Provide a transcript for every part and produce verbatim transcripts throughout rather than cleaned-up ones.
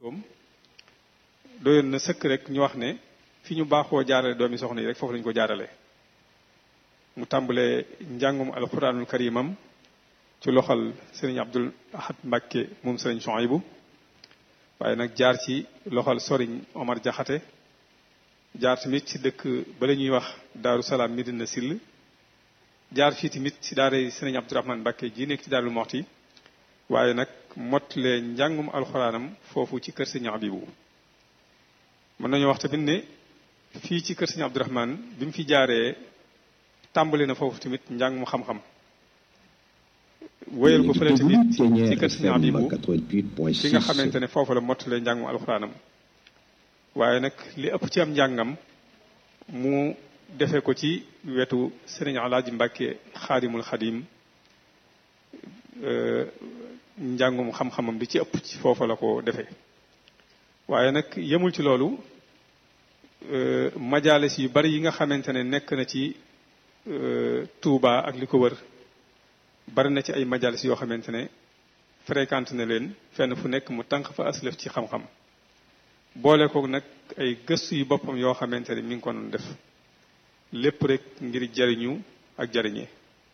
doom doyoon na sëkk rek ñu wax ne fi ñu baaxoo jaarale doomi soxna yi rek foofu lañu ko jaarale mu tàmbalee njàngum alxuraanul karimam ci loxal sëriñ Abdul Ahad Mbàkke moom sëriñ Chouaïbou waaye nag jaar ci loxal sëriñ Omar Jaxate jaar tamit ci dëkk ba la ñuy wax Daaru Salaam Medina Sill jaar fii tamit ci daara sëriñ Abdourahmane Mbàkke ji nekk ci Daaru Moxti waaye nag mottalee njàngum alxuraanam foofu ci kër sëriñ Abibu mën nañu wax tamit ne fii ci kër sëriñ Abdourahmane bi mu fi jaaree tàmbali na foofu tamit njàng mu xam-xam wéyal ko fële tamit ci kër sëriñ Abibu fi nga xamante ne foofu la mottalee njàngum alxuraanam waaye nag li ëpp ci am njàngam mu defee ko ci wetu sëriñ Alaaji Mbàkke Xaadimul Xadim njàngum xam-xamam di ci ëpp ci foofu la ko defee waaye nag yemul ci loolu majaalis yu bari yi nga xamante ne nekk na ci Touba ak li ko wër bari na ci ay majaalis yoo xamante ne fréquenté na leen fenn fu nekk mu tànq fa aslëf ci xam-xam boole ko nag ay gëstu yu boppam yoo xamante ne mi ngi ko doon def lépp rek ngir jariñu ak jariñee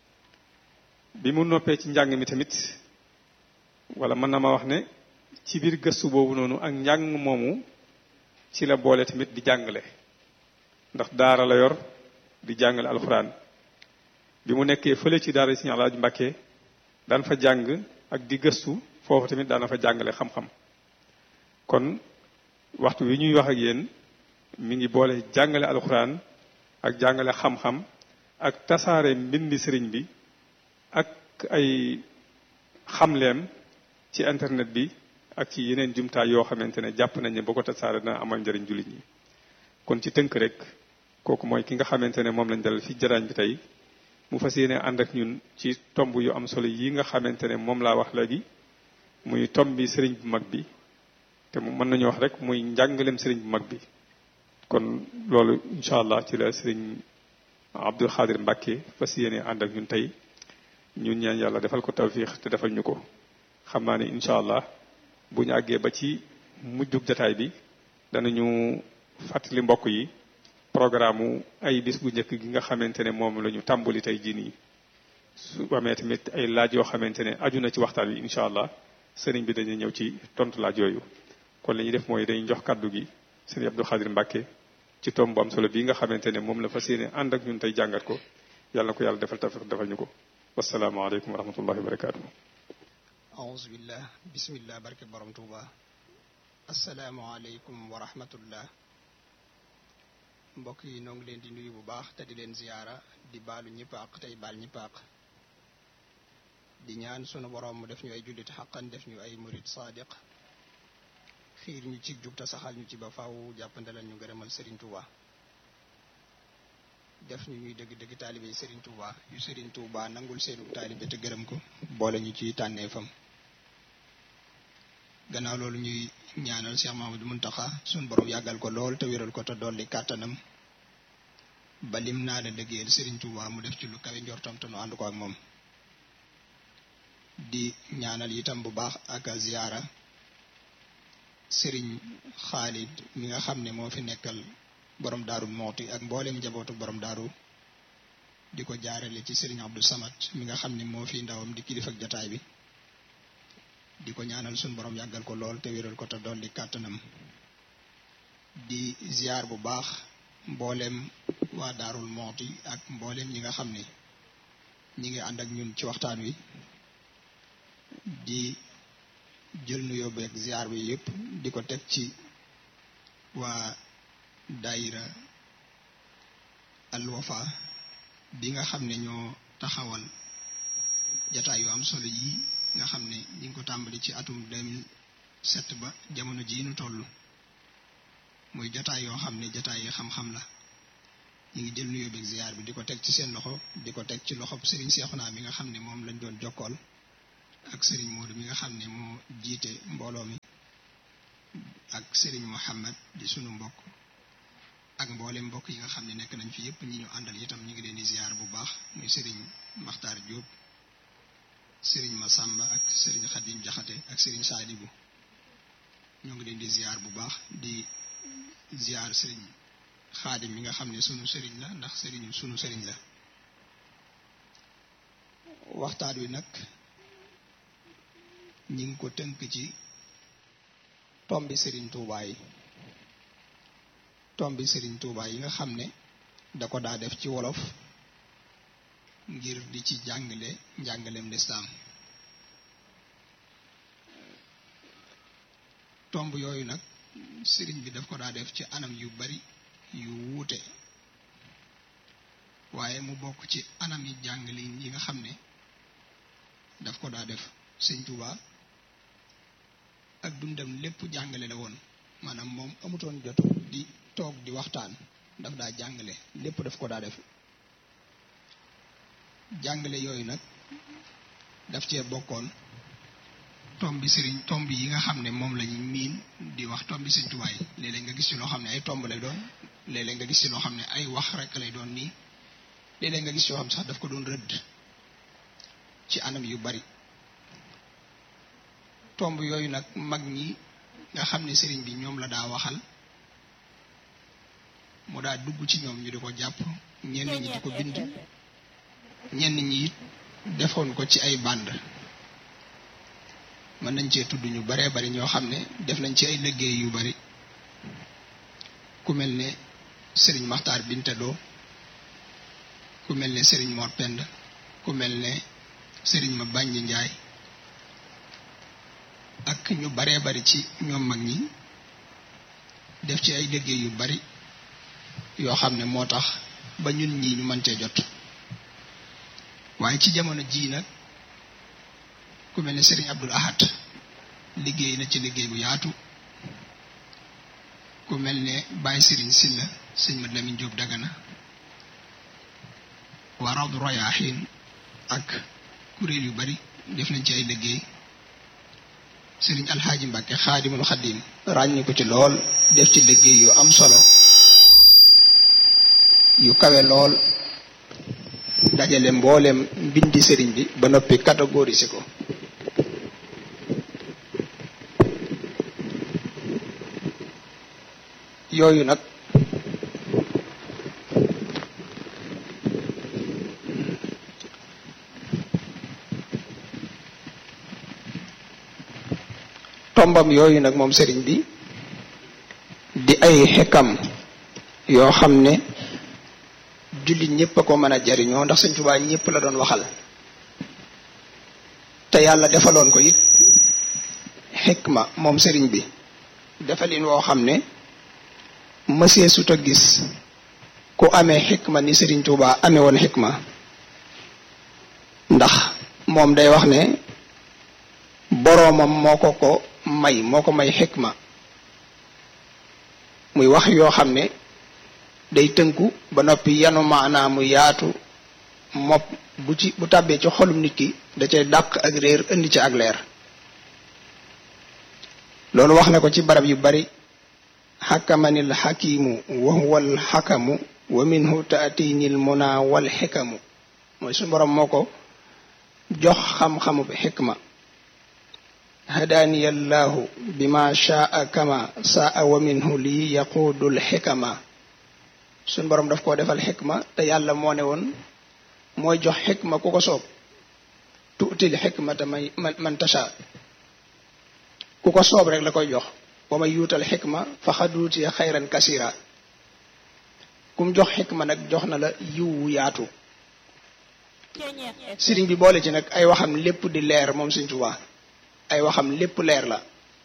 bi mu noppee ci njàng mi tamit wala mën na ma wax ne ci biir gëstu boobu noonu ak njàng moomu ci la boole tamit di jàngale ndax daara la yor di jàngale alxuraan bi mu nekkee fële ci daara Sëriñ Alaaji Mbàkke daan fa jàng ak di gëstu foofu tamit daana fa jàngale xam-xam kon waxtu wi ñuy wax ak yéen mi ngi boole jàngale alxuraan ak jàngale xam-xam ak tasaare mbindi sëriñ bi ak ay xamleem ci internet bi ak ci yeneen jumtaay yoo xamante ne jàpp nañ ne boo ko tasaare dina amal njëriñ jullit ñi kon ci tënk rek kooku mooy ki nga xamante ne moom lañ dalal fi jaraañ bi tey mu fas yéene ànd ak ñun ci tomb yu am solo yi nga xamante ne moom laa wax léegi muy tomb bi sëriñ bu mag bi te mu mën nañu wax rek muy njàngaleem sëriñ bu mag bi kon loolu incha allah ci la sëriñ Abdul Xaadir Mbàkke fas yéene ànd ak ñun tey ñun ñaan yàlla defal ko tawfiix te defal ñu ko xam naa ne incha allah bu ñu àggee ba ci mujjug jataay bi danañu fàttali mbokk yi programme ay bis bu njëkk gi nga xamante ne moom la ñu tàmbali tey jii nii su amee tamit ay laaj yoo xamante ne aju na ci waxtaan wi incha allah sëriñ bi dañuy ñëw ci tontu laaj yooyu kon li ñuy def mooy dañuy jox kàddu gi sëriñ Abdou Khadir Mbacke ci tomb bu am solo bii nga xamante ne moom la fas yéene ànd ak ñun tey jàngat ko yàlla na ko yàlla defal tawfiq defal ñu ko wasalaamaaleykum wa rahmatullahi wa barakaatu. aouzu billah bismillah barke borom Tuuba asalaamaaleykum wa rahmatullah mbokk yi noo ngi leen di nuyu bu baax te di leen ziyaara di baalu ñëpp àq tey baal ñëpp àq di ñaan sunu borom mu def ñu ay jullit xaqan def ñu ay murid sadiq xiir ñu ci jub te saxal ñu ci ba faaw jàppandalal ñu gërëmal Serigne Touba def ñu ñuy dëgg dëgg taalibe yi Serigne Touba yu Serigne Touba nangul seenu taalibe te gërëm ko boole ñu ci tànneefam gannaaw loolu ñuy ñaanal Cheikh Mamadou Muntaxa sunu borom yàggal ko lool te wéral ko te dolli kàttanam ba lim naa la liggéeyal Serigne Touba mu def ci lu kawe njortam te nu ànd ko ak moom di ñaanal itam bu baax ak ziyaara Serigne Khalid mi nga xam ne moo fi nekkal borom daaru Mooti ak mboolem njabootu borom daaru di ko jaarale ci Serigne Abdou Samad mi nga xam ne moo fi ndawam di kilifa ak jataay bi di ko ñaanal suñu borom yàggal ko lool te wéral ko te dolli kàttanam di ziar bu baax mboolem waa daarul Mooti ak mboolem ñi nga xam ne ñi ngi ànd ak ñun ci waxtaan wi di jël nu yóbbeek ziar bi yëpp di ko teg ci waa daayira Al Wafa bi nga xam ne ñoo taxawal jataay yu am solo yi nga xam ne ñi ngi ko tàmbali ci atum deux mille sept ba jamono jii nu toll muy jataay yoo xam ne jataay yi xam-xam la ñu ngi jël nu yóbbeek ziar bi di ko teg ci seen loxo di ko teg ci loxob Serigne Cheikhouna mi nga xam ne moom lañ doon jokkool ak Serigne Modou mi nga xam ne moo jiite mbooloo mi ak Serigne Mohamed di sunu mbokk ak mboolem mbokk yi nga xam ne nekk nañ fi yëpp ñi ñu àndal itam ñu ngi leen di ziar bu baax muy Serigne Makhtar Diop Serigne Massamba ak Serigne Khadim Jaxate ak Serigne Sadibou ñoo ngi leen di ziar bu baax di ziar sëriñ Xaadim mi nga xam ne sunu sëriñ la ndax sëriñu sunu sëriñ la. waxtaan wi nag ñi ngi ko tënk ci tombi sëriñ Touba yi tombi sëriñ Touba yi nga xam ne da ko daa def ci wolof ngir di ci jàngale njàngaleem lislaam. tomb yooyu nag sëriñ bi daf ko daa def ci anam yu bari yu wuute waaye mu bokk ci anam yi jàngale yi nga xam ne daf ko daa def. sëñ Touba ak dundam lépp jàngale la woon maanaam moom amutoon jotu di toog di waxtaan daf daa jàngale lépp daf ko daa def. jàngale yooyu nag daf cee bokkoon tombi sëriñ tomb yi nga xam ne moom lañu miin di wax tombi sëñ Touba yi léeg-léeg nga gis ci loo xam ne ay tomb lay doon léeg-léeg nga gis ci loo xam ne ay wax rek lay doon nii léeg-léeg nga gis yoo xam ne sax daf ko doon rëdd ci anam yu bari. tomb yooyu nag mag ñi nga xam ne sëriñ bi ñoom la daa waxal mu daa dugg ci ñoom ñu di ko jàpp ñenn ñi di ko bind ñenn ñi it defoon ko ci ay band. mën nañ cee tudd ñu baree bari ñoo xam ne def nañ ci ay liggéey yu bari ku mel ne sëriñ Maxtaar Bintadoo ku mel ne sëriñ Mor Pend ku mel ne sëriñ ma Bànji Njaay ak ñu baree bari ci ñoom mag ñi def ci ay liggéey yu bari yoo xam ne moo tax ba ñun ñii ñu mën cee jot. waaye ci jamono jii nag ku mel ne sëriñ Abdul Ahad liggéey na ci liggéey bu yaatu ku mel ne Baye Sëriñ Silla sëñ Mat Lamin Jóob Dagana waa Rawdu Rayaahiin ak kuréel yu bari def nañ ci ay liggéey. sëriñ Alxaaji Mbàkke Xaadimul Xaadim ràññi ko ci lool def ci liggéey yu am solo yu kawe lool dajale mboolem mbindi sëriñ bi ba noppi catégorisé ko. yooyu nag tombam yooyu nag moom sëriñ bi di ay xekkam yoo xam ne jullit ñépp a ko mën a jariñoo ndax sëñ Tuubaa ñépp la doon waxal te yàlla defaloon ko it xikma moom sëriñ bi defalin woo xam ne mësee sut a gis ku amee xikma ni sëriñ Tuubaa amee woon xikma ndax moom day wax ne boroomam moo ko ko may moo ko may xikma muy wax yoo xam ne day tënku ba noppi yanu maanaa mu yaatu mopp bu ci bu tàbbee ci xolum nit ki da cay dàq ak réer indi ci ak leer. loolu wax na ko ci barab yu bari xakamanil xakimu wa huwal xakamu wa minhu taatinil muna wal xikamu mooy suñu borom moo ko jox xam-xamu xikma. hadaaniyallahu bima shaa kama saa wa minhu lii yaquudul xikama suñ borom daf koo defal xikma te yàlla moo ne woon mooy jox xikma ku ko soob tuutil xikmata may man tasha ku ko soob rek la koy jox wa may yuutal xikma fa xaduutiya xayran kasira kum jox xikma nag jox na la yiwu yaatu. sëriñ bi boole ci nag ay waxam lépp di leer moom Sëriñ Tuubaa ay waxam lépp leer la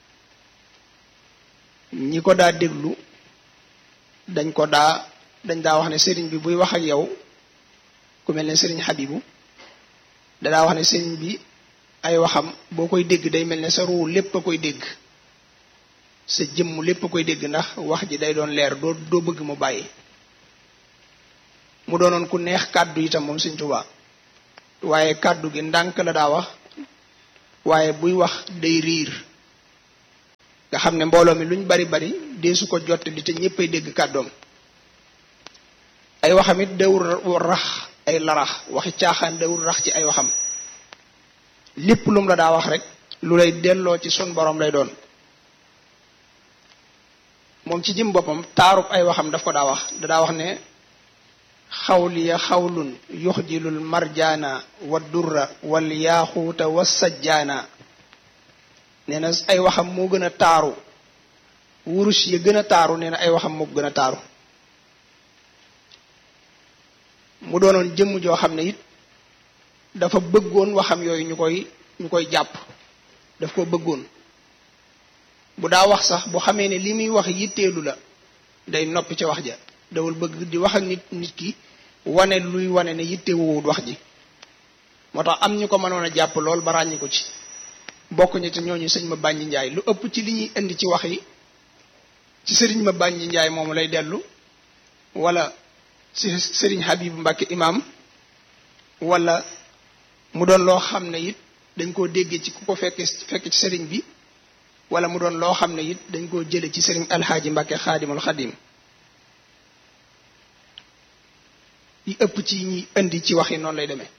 ñi ko daa déglu dañ ko daa dañ daa wax ne sëriñ bi buy wax ak yow ku mel ne sëriñ Habibu da daa wax ne sëriñ bi ay waxam boo koy dégg day mel ne sa ruu lépp a koy dégg sa jëmm lépp a koy dégg ndax wax ji day doon leer doo doo bëgg mu bàyyi. mu doonoon ku neex kàddu itam moom Sëriñ Tuubaa waaye kàddu gi ndànk la daa wax waaye buy wax day riir nga xam ne mbooloo mi luñ bari bari deesu ko jottali te ñéppay dégg kàddoom. ay waxam it dawul rax ay larax waxi caaxaan dawul rax ci ay waxam lépp lum la daa wax rek lu lay delloo ci sun borom lay doon moom ci jëm boppam taarub ay waxam daf ko daa wax da daa wax ne xawliya xawlun yuxjilul marjaana wa durra wal yaaxuuta wa sajjaana nee na ay waxam moo gën a taaru wurus ya gën a taaru nee na ay waxam moo gën a taaru mu doonoon jëmm joo xam ne it dafa bëggoon waxam yooyu ñu koy ñu koy jàpp daf ko bëggoon bu daa wax sax bu xamee ne li muy wax yitteelu la day noppi ca wax ja dawul bëgg di wax ak nit nit ki wane luy wane ne yittewuwut wax ji moo tax am ñu ko mënoon a jàpp lool ba ràññi ko ci bokk ñi te ñooñu sëñ ma bàññi njaay lu ëpp ci li ñuy indi ci wax yi ci sëriñ ma bàññi njaay moomu lay dellu wala ci sëriñ Habibu Mbàkke imam wala mu doon loo xam ne it dañ koo déggee ci ku ko fekke fekk ci sëriñ bi wala mu doon loo xam ne it dañ koo jële ci sëriñ alxaaji Mbàkke xaadimul xadim yi ëpp ci ñi indi ci wax yi noonu lay demee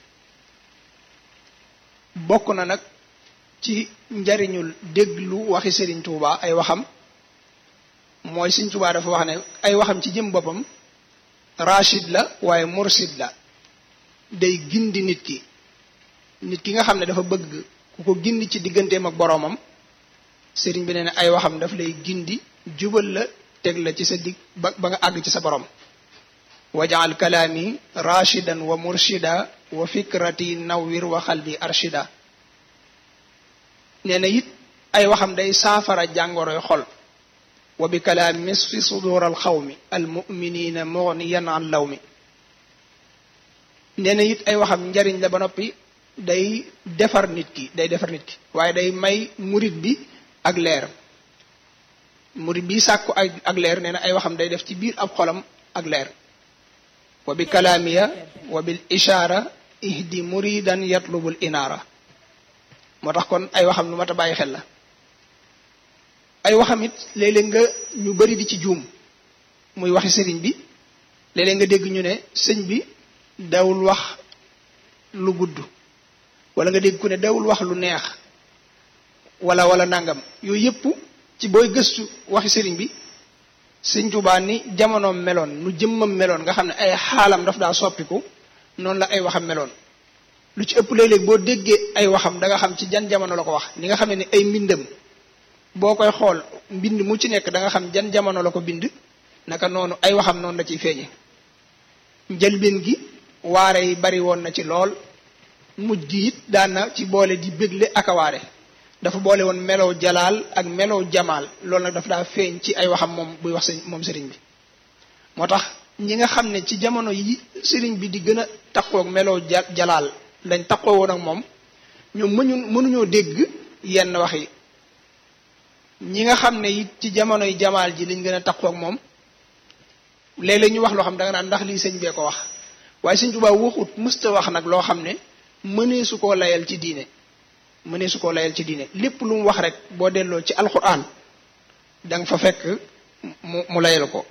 bokk na nag ci njariñul déglu waxi sëriñ Tuuba ay waxam mooy sëriñ Tuuba dafa wax ne ay waxam ci jëm boppam rachid la waaye mursid la day gindi nit ki nit ki nga xam ne dafa bëgg ku ko gindi ci digganteem ak boroomam sëriñ bi nee na ay waxam daf lay gindi jubal la teg la ci sa dig ba ba nga àgg ci sa borom wajaal kalaami rashidan wa murshida wa fikrati nawwir wa xalbi arshida nee na it ay waxam day saafara jàngoroy xol wa bi kalaam misfi sudur al xawmi al muminina mughniyan an law mi nee na it ay waxam njariñ la ba noppi day defar nit ki day defar nit ki waaye day may murit bi ak leer murit bi sàkku ay ak leer nee na ay waxam day def ci biir ab xolam ak leer wa bi kalaamiya wa bil ishaara ihdi muridan yatlubul inaara moo tax kon ay waxam lu mat a bàyyi xel la ay waxam it léeg-léeg nga ñu bari di ci juum muy waxi sëriñ bi léeg-léeg nga dégg ñu ne sëñ bi dawul wax lu gudd wala nga dégg ku ne dawul wax lu neex wala wala nangam yooyu yëpp ci booy gëstu waxi sëriñ bi sëñ Tuubaa ni jamonoom meloon nu jëmmam meloon nga xam ne ay xaalam daf daa soppiku noonu la ay waxam meloon lu ci ëpp léeg-léeg boo déggee ay waxam da nga xam ci jan jamono la ko wax ni nga xam ne ay mbindam boo koy xool mbind mu ci nekk da nga xam jan jamono la ko bind naka noonu ay waxam noonu la ciy feeñe njëlbeen gi waare yi bari woon na ci lool mujj gi it daan na ci boole di bégle ak a waare dafa boole woon melow jalaal ak melow jamaal loolu nag dafa daa feeñ ci ay waxam moom buy wax sëñ moom sëriñ bi moo tax ñi nga xam ne ci jamono yi sëriñ bi di gën a taqoog melow ja jalaal lañ taqoo woon ak moom ñoom mënu mënuñoo dégg yenn wax yi ñi nga xam ne it ci jamonoy jamaal ji lañ gën a taqoo ak moom léeg-léeg ñu wax loo xam da nga naan ndax lii sëñ bee ko wax waaye sëñ Tuubaa waxut mësta wax nag loo xam ne mënee su koo layal ci diine mënee su koo layal ci diine lépp lu mu wax rek boo delloo ci alxuraan da nga fa fekk mu mu layal ko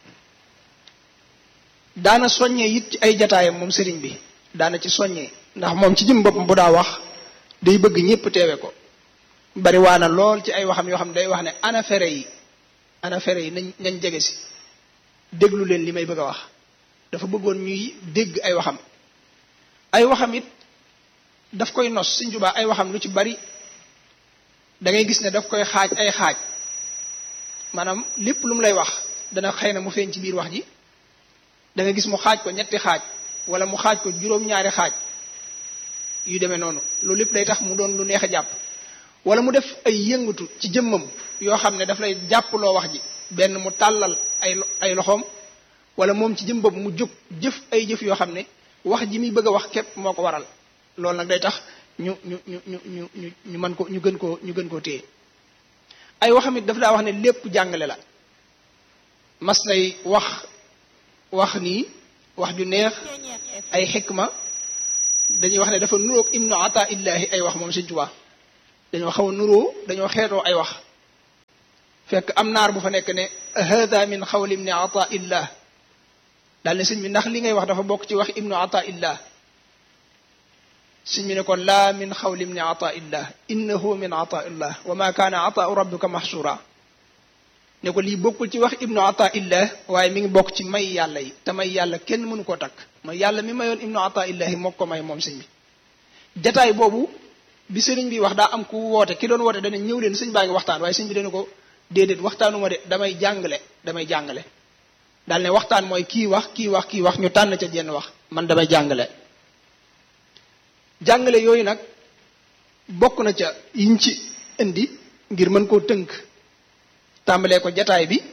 daana soññee it ci ay jataayam moom sëriñ bi daana ci soññee ndax moom ci jëm boppam bu daa wax day bëgg ñëpp teewe ko bari waa na lool ci ay waxam yoo xam ne day wax ne ana fere yi ana fere yi nañ nañ jege si déglu leen li may bëgg a wax dafa bëggoon ñuy dégg ay waxam ay waxam it daf koy nos Sëriñ Tuubaa ay waxam lu ci bari da ngay gis ne daf koy xaaj ay xaaj maanaam lépp lu mu lay wax dana xëy na mu feeñ ci biir wax ji da nga gis mu xaaj ko ñetti xaaj wala mu xaaj ko juróom-ñaari xaaj yu demee noonu loolu lépp day tax mu doon lu neex a jàpp wala mu def ay yëngatu ci jëmmam yoo xam ne daf lay jàppaloo wax ji benn mu tàllal ay ay loxoom wala moom ci jëm bopp mu jóg jëf ay jëf yoo xam ne wax ji muy bëgg a wax képp moo ko waral loolu nag day tax ñu ñu ñu ñu ñu ñu ñu mën ko ñu gën koo ñu gën koo téye ay waxam it daf daa wax ne lépp jàngale la mas nay wax wax nii wax ju neex ay xikma dañuy wax ne dafa nuroog ibnu ata illahi ay wax moom Sëriñ Tuubaa dañoo xaw a nuroo dañoo xeetoo ay wax fekk am naar bu fa nekk ne hada min xawli ibni ata illah daal ne sëñ bi ndax li ngay wax dafa bokk ci wax ibnu ata illah sëñ bi ne kon laa min xawli ibni ata illah innahu min ata illah wa ma kaana ataau rabbika mahsura ne ko lii bokkul ci wax ibnu ataillah waaye mi ngi bokk ci may yàlla yi te may yàlla kenn mënu koo takk may yàlla mi mayoon ibnu ataillah yi moo ko may moom sëñ bi jataay boobu bi sëriñ bi wax daa am ku woote ki doon woote dana ñëw leen sëñ baa ngi waxtaan waaye sëñ bi dana ko déedéet waxtaanuma de damay jàngale damay jàngale daal ne waxtaan mooy kii wax kii wax kii wax ñu tànn ca jenn wax man damay jàngale jàngale yooyu nag bokk na ca yiñ ci indi ngir mën koo tënk tàmbalee ko jataay bi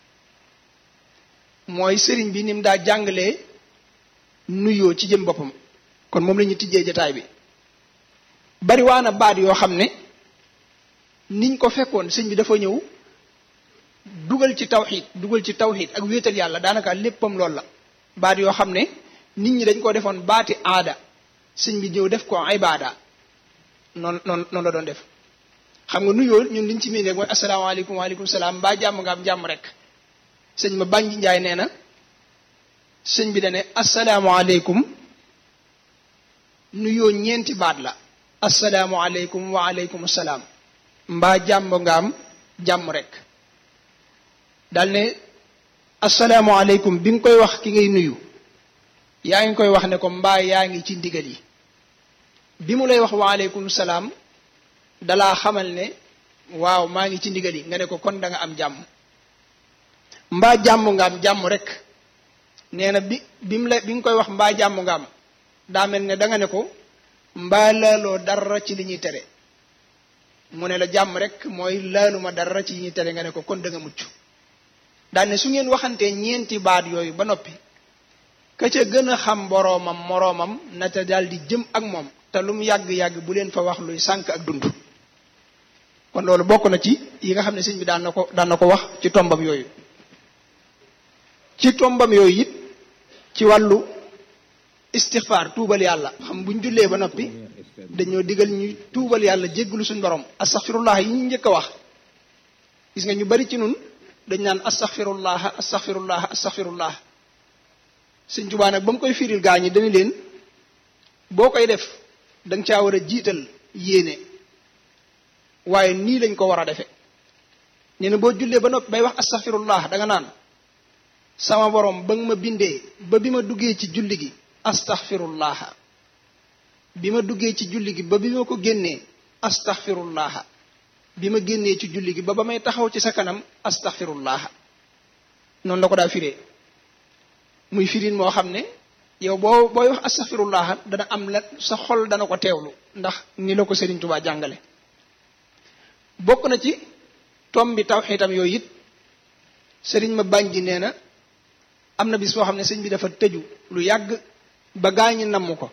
mooy sëriñ bi ni mu daa jàngalee nuyoo ci jëm boppam kon moom la ñu tijjee jataay bi bari waa na baat yoo xam ne niñ ko fekkoon sëñ bi dafa ñëw dugal ci tawxiid dugal ci tawxiid ak wéetal yàlla daanaka léppam loolu la baat yoo xam ne nit ñi dañ ko defoon baati aada sëñ bi ñëw def ko ibaada noonu noonu noonu la doon def xam nga nuyoo ñun liñ ci miin rek mooy asalaamaaleykum waaleykum salaam mbaa jàmm nga am jàmm rek sëñ ma bànji njaay nee na sëñ bi da ne asalaamaaleykum nuyoo ñeenti baat la asalaamaaleykum wa aleykum salaam mbaa jàmm nga am jàmm rek daal ne asalaamaaleykum bi nga koy wax ki ngay nuyu yaa ngi koy wax ne ko mbaa yaa ngi ci ndigal yi bi mu lay wax waaleykum salaam dalaa xamal ne waaw maa ngi ci ndigal yi nga ne ko kon da nga am jàmm mbaa jàmm nga am jàmm rek nee na bi bi mu la bi nga koy wax mbaa jàmm nga am daa mel ne da nga ne ko mbaa laaloo dara ci li ñuy tere mu ne la jàmm rek mooy laaluma dara ci li ñuy tere nga ne ko kon da nga mucc daal ne su ngeen waxantee ñeenti baat yooyu ba noppi ka ca gën a xam boroomam moroomam na ca daal di jëm ak moom te lu mu yàgg-yàgg bu leen fa wax luy sànk ak dund kon loolu bokk na ci yi nga xam ne sëñ bi daan na ko daan na ko wax ci tombam yooyu ci tombam yooyu it ci wàllu istixfaar tuubal yàlla xam buñ jullee ba noppi dañoo digal ñuy tuubal yàlla jéggalu suñ borom astaxfirullah yi ñu njëkk a wax gis nga ñu bari ci nun dañ naan astaxfirullah astaxfirullah astaxfirullah sëñ Tuubaa nag ba mu koy firil gaa ñi dañu leen boo koy def danga caa war a jiital yéene waaye nii lañ ko war a defe nee na boo jullee ba noppi bay wax astaxfirullah da nga naan sama borom ba nga ma bindee ba bi ma duggee ci julli gi astaxfirullah bi ma duggee ci julli gi ba bi ma ko génnee astaxfirullah bi ma génnee ci julli gi ba ba may taxaw ci sa kanam astaxfirullah noonu la ko daa firee muy firin moo xam ne yow boo booy wax astaxfirullah dana am la sa xol dana ko teewlu ndax ni la ko Sëriñ Tuubaa jàngale bokk na ci tom bi tawxiitam yooyu it sëriñ ma bànji nee na am na bis boo xam ne sëñ bi dafa tëju lu yàgg ba gaañi namm ko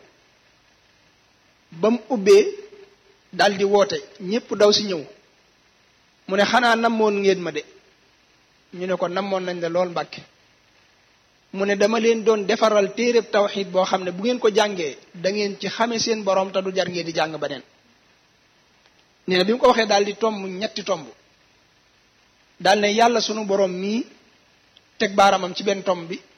ba mu ubbee daldi woote ñépp daw si ñëw mu ne xanaa namoon ngeen ma de ñu ne ko namoon nañ la lool Mbàkke mu ne dama leen doon defaral téereb tawxiid boo xam ne bu ngeen ko jàngee da ngeen ci xame seen borom te du jar ngeen di jàng beneen nee na bi mu ko waxee daal di tomb ñetti tomb daal ne yàlla sunu borom mii teg baaramam ci benn tomb bi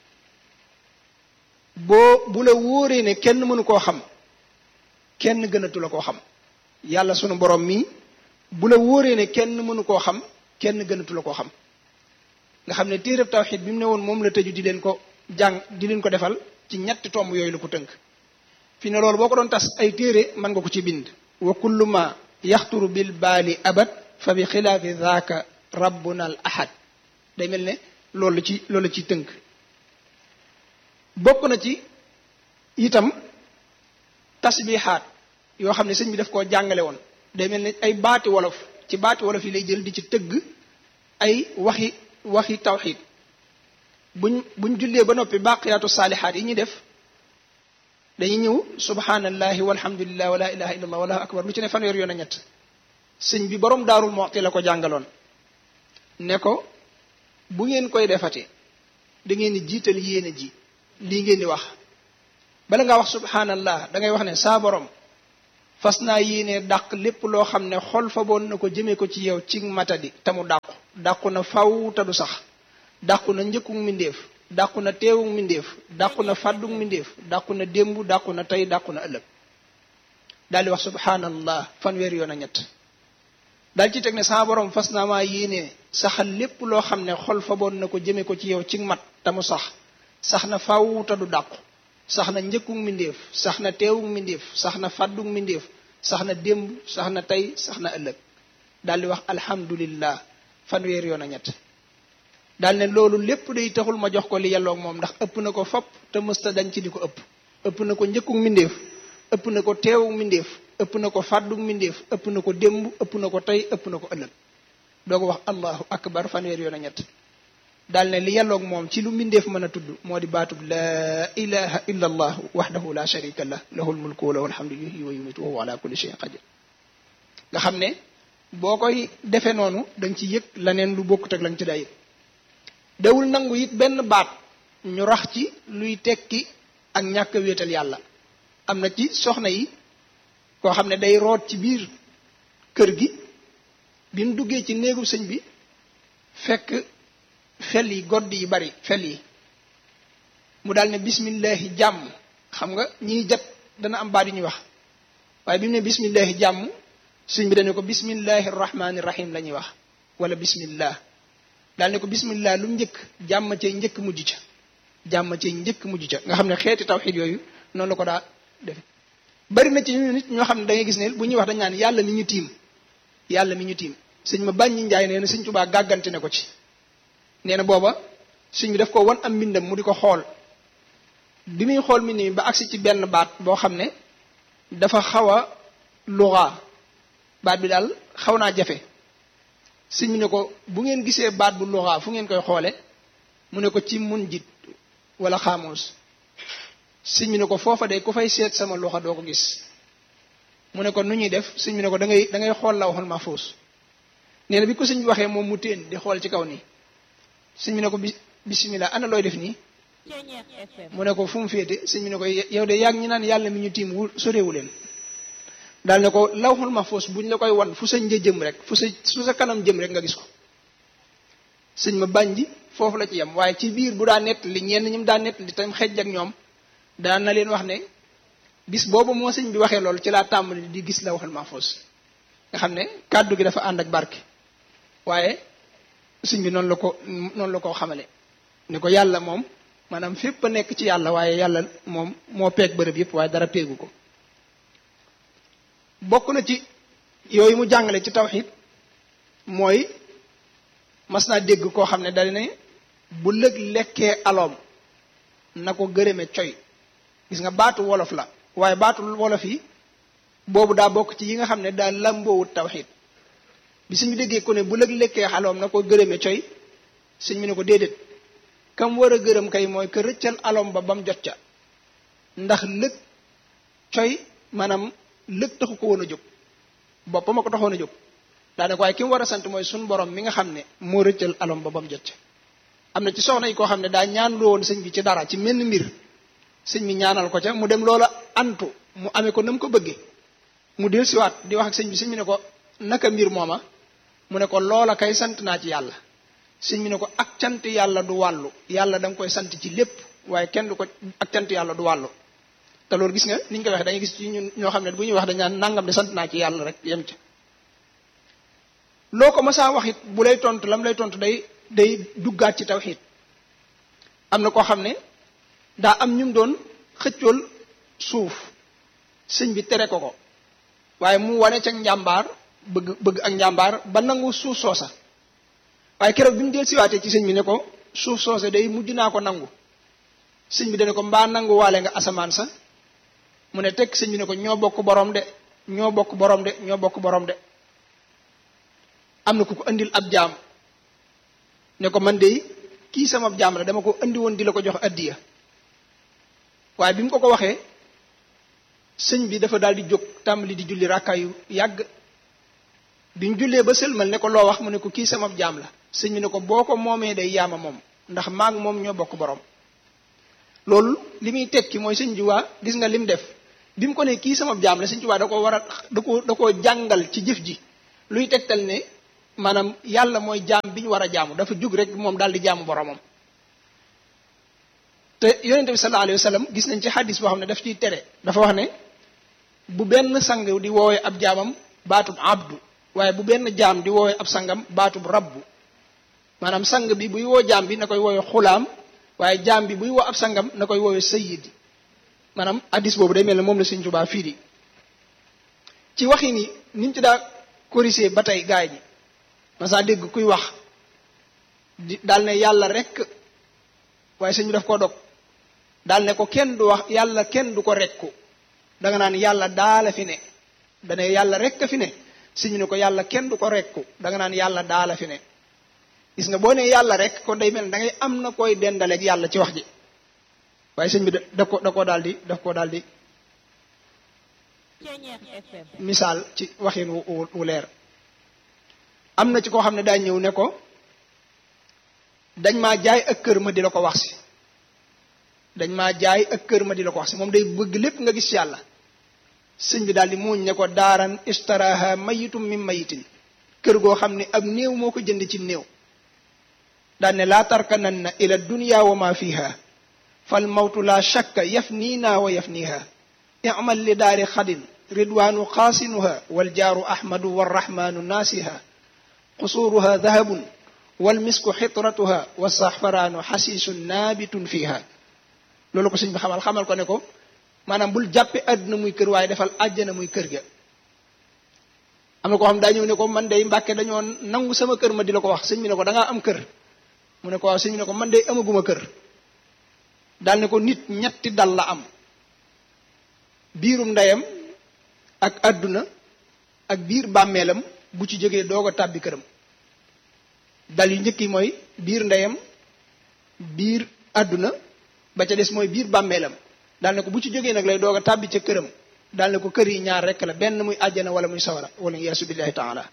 boo bu la wóoree ne kenn mënu koo xam kenn gënatu la koo xam yàlla sunu borom mii bu la wóoree ne kenn mënu koo xam kenn gënatu la koo xam nga xam ne téereb tawxiid bi mu ne woon moom la tëju di leen ko jàng di leen ko defal ci ñetti tomb yooyu la ko tënk fi ne loolu boo ko doon tas ay téere mën nga ko ci bind wa kullu ma yaxturu bil baali abad fa bi xilaafi zaaka rabbuna al ahad day mel ne loolu ci loolu ci tënk bokk na ci itam tasbihaat yoo xam ne sëñ bi daf koo jàngale woon day mel ne ay baati wolof ci baati wolof yi lay jël di ci tëgg ay waxi waxi tawxiid buñ buñ jullee ba noppi baaqiyaatu saalihaat yi ñuy def dañuy ñëw subhanallahi walhamdulillah wala ilaha illallah wallahu akbar lu ci ne fanweer yoon a ñett sëñ bi borom daarul moxti la ko jàngaloon ne ko bu ngeen koy defati da ngeen di jiital yéene ji lii ngeen di wax bala ngaa wax subhanallah da ngay wax ne saa borom fas naa yéene dàq lépp loo xam ne xol fa boon na ko jëmee ko ci yow ci matadi te mu dàqu dàqu na faw te du sax dàqu na njëkkug mbindeef dàqu na teewug mbindeef dàqu na fàddug mbindeef dàqu na démb dàqu na tey dàqu na ëllëg daal di wax subhanallah fanweer yoon a ñett daal ci teg ne saa borom fas naa maa yéene saxal lépp loo xam ne xol faboon na ko jëme ko ci yow ci mat te mu sax sax na faaw te du dàqu sax na njëkkug mbindéef sax na teewug mbindéef sax na fàddug mbindéef sax na démb sax na tey sax na ëllëg daal di wax alhamdulillah fanweer yoon a ñett daal ne loolu lépp day taxul ma jox ko li yelloog moom ndax ëpp na ko fopp te mësta dañ ci di ko ëpp ëpp na ko njëkkug mbindéef ëpp na ko teewug mbindéef ëpp na ko fàddug mbindéef ëpp na ko démb ëpp na ko tey ëpp na ko ëllëg doo ko wax allahu akbar fanweer yoon a ñett daal ne li yelloog moom ci lu mbindéef mën a tudd moo di baatub laa ilaha illa allah wahdahu la sharika lah lahul mulku wa lahul hamdu yuhyi wa yumiitu wa huwa ala kulli shay'in qadir nga xam ne boo koy defee noonu dañ ci yëg laneen lu bokkut ak lañ ci daa yëg dawul nangu it benn baat ñu rax ci luy tekki ak ñàkk a wéetal yàlla am na ci soxna yi koo xam ne day root ci biir kër gi bi mu duggee ci néegu sëñ bi fekk fel yi godd yi bari fel yi mu daal ne bismillahi jàmm xam nga ñiy jat dana am baat yu ñuy wax waaye bi mu ne bismillahi jàmm sëñ bi dañu ko bismillahi rahmani rahim la ñuy wax wala bismillah daal ne ko bismillah lu njëkk jàmm cay njëkk mujj ca jàmm cay njëkk mujj ca nga xam ne xeeti tawxiid yooyu noonu la ko daa defe bari na ci ñu nit ñoo xam ne da ngay gis ne bu ñuy wax dañ naan yàlla mi ñu tiim yàlla mi ñu tiim sëñ ma bàññi njaay nee na sëñ Tuubaa gàggante ne ko ci nee na booba sëñ bi daf ko wan am mbindam mu di ko xool bi muy xool mbind mi ba agsi ci benn baat boo xam ne dafa xaw a luxa baat bi daal xaw naa jafe sëñ bi ne ko bu ngeen gisee baat bu luxa fu ngeen koy xoole mu ne ko ci mun jit wala xaamuus sëñ bi ne ko foofa de ku fay seet sama luxa doo ko gis mu ne ko nu ñuy def sëñ bi ne ko da ngay da ngay xool lawhul mahfuus nee na bi ko sëñ bi waxee moom mu téen di xool ci kaw nii sëñ bi ne ko bi bismillah ana looy def nii mu ne ko fu mu féete sëñ bi ne ko yow de yàgg ñi naan yàlla mi ñu tiim wu sorewu leen daal ne ko lawhul mahfuus buñ la koy wan fu sa një jëm rek fu sa fu sa kanam jëm rek nga gis ko sëñ ma bànji foofu la ci yem waaye ci biir bu daa nett li ñenn ñi mu daa nett li tam xejj ak ñoom daan na leen wax ne bis boobu moo sëñ bi waxee loolu ci laa tàmbali di gis lawhul mahfuus nga xam ne kàddu gi dafa ànd ak barke waaye sëñ bi noonu la ko noonu la ko xamale ne ko yàlla moom maanaam fépp a nekk ci yàlla waaye yàlla moom moo peeg bërëb yëpp waaye dara peegu ko bokk na ci yooyu mu jàngale ci tawxiid mooy mas naa dégg koo xam ne dal ne bu lëg lekkee aloom na ko gërëme coy gis nga baatu wolof la waaye baatu wolof yi boobu daa bokk ci yi nga xam ne daa làmboowut tawxiid bi suñu déggee ko ne bu lëg lekkee aloom na ko gërëme coy suñ mu ne ko déedéet kam war a gërëm kay mooy que rëccal aloom ba ba mu jot ca ndax lëg coy maanaam lëg taxu ko woon a jóg boppam a ko taxoon a jóg daane ko waaye ki mu war a sant mooy suñ borom mi nga xam ne moo rëccal aloom ba ba mu jot ca am na ci soxna yi koo xam ne daa ñaan loo woon sëñ bi ci dara ci menn mbir sëñ bi ñaanal ko ca mu dem loola antu mu amee ko na mu ko bëggee mu del siwaat di wax ak sëñ bi sëñ bi ne ko naka mbir mooma mu ne ko loola kay sant naa ci yàlla sëñ bi ne ko ak cant yàlla du wàllu yàlla da nga koy sant ci lépp waaye kenn du ko ak cant yàlla du wàllu te loolu gis nga ni ñu koy waxee dañuy gis ci ñun ñoo xam ne bu ñuy wax dañ naan nangam de sant naa ci yàlla rek yem ca loo ko masaa wax it bu lay tontu lam lay tontu day day duggaat ci tawxiid am na koo xam ne daa am ñum doon xëccool suuf sëñ bi tere ko ko waaye mu wane ca njàmbaar bëgg bëgg ak njàmbaar ba nangu suuf soosa waaye keroog bi mu del siwaatee ci sëñ bi ne ko suuf soosa day mujj naa ko nangu sëñ bi dane ko mbaa nangu waale nga asamaan sa mu ne teg sëñ bi ne ko ñoo bokk borom de ñoo bokk borom de ñoo bokk borom de am na ku ko andil ab jaam ne ko man de kii sama jaam la dama ko andi woon di la ko jox addiya waaye bi mu ko ko waxee sëñ bi dafa daal di jóg tàmbali di julli rakkaa yu yàgg bi mu jullee ba sëlmal ne ko loo wax mu ne ko kii sama jaam la sëñ bi ne ko boo ko moomee day yaama moom ndax maag moom ñoo bokk borom loolu li muy tekki mooy sëñ bi waa gis nga lim def bi mu ko ne kii sama jaam la sëñ bi waa da ko war a da ko da koo jàngal ci jëf ji luy tegtal ne maanaam yàlla mooy jaam bi ñu war a jaamu dafa jug rek moom daal di jaamu boromam te yonente bi sallallahu alayhi wa sallam gis nañ ci xadis boo xam ne daf ciy tere dafa wax ne bu benn sang di woowee ab jaamam baatub abdu waaye bu benn jaam di woowee ab sangam baatub rabbu maanaam sang bi buy woo jaam bi na koy woowe xulaam waaye jaam bi buy woo ab sangam na koy woowe sayyid maanaam addis boobu day mel ne moom la Sëriñ Tuubaa fii di ci waxi ni ni mu ci daa corrigé ba tey gaay ji ma saa dégg kuy wax di daal ne yàlla rek waaye sëñ bi daf koo dog daal ne ko kenn du wax yàlla kenn du ko rekku danga naan yàlla daala fi ne dane yàlla rek a fi ne sëñ bi ne ko yàlla kenn du ko rekku danga naan yàlla daala fi ne gis nga boo ne yàlla rek kon day mel ne da ngay am na koy dendaleeg yàlla ci wax ji waaye sëñ bi da ko da ko daal di daf ko daal di misaal ci waxin wu wu leer am na ci koo xam ne daa ñëw ne ko dañ maa jaay ak kër ma di la ko wax si dañ maa jaay ak kër ma di la ko wax si moom day bëgg lépp nga gis yàlla sëñ bi daal di muuñ ne ko daaran istaraha mayitum min mayitin kër goo xam ne ab néew moo ko jënd ci néew daal ne laa tarkananna ila dunya wa ma fiha fal mawtu la shakka yafniina wa yafniha i'mal li daari xadin ridwaanu xaasinuha wal jaaru ahmadu warrahmanu naasiha qusuuruha dahabun wal misku xitratuha wa saxfaraanu xasiisun naabitun fiha loolu ko sëñ bi xamal xamal ko ne ko maanaam bul jàppe àdduna muy kër waaye defal àjjana muy kër ga am na koo xam daa ñëw ne ko man day mbàkke dañoo nangu sama kër ma di la ko wax sëñ bi ne ko da ngaa am kër mu ne ko waaw sëñ bi ne ko man day amaguma kër daal ne ko nit ñetti dal la am biirum ndeyam ak àdduna ak biir bàmmeelam bu ci jógee doog a tàbbi këram dal yu njëkk yi mooy biir ndeyam biir àdduna ba ca des mooy biir bàmmeelam daal ne ko bu ci jógee nag lay doog a tàbbi ca këram daal ne ko kër yi ñaar rekk la benn muy àjjana wala muy sawara wala yaasu billahi taala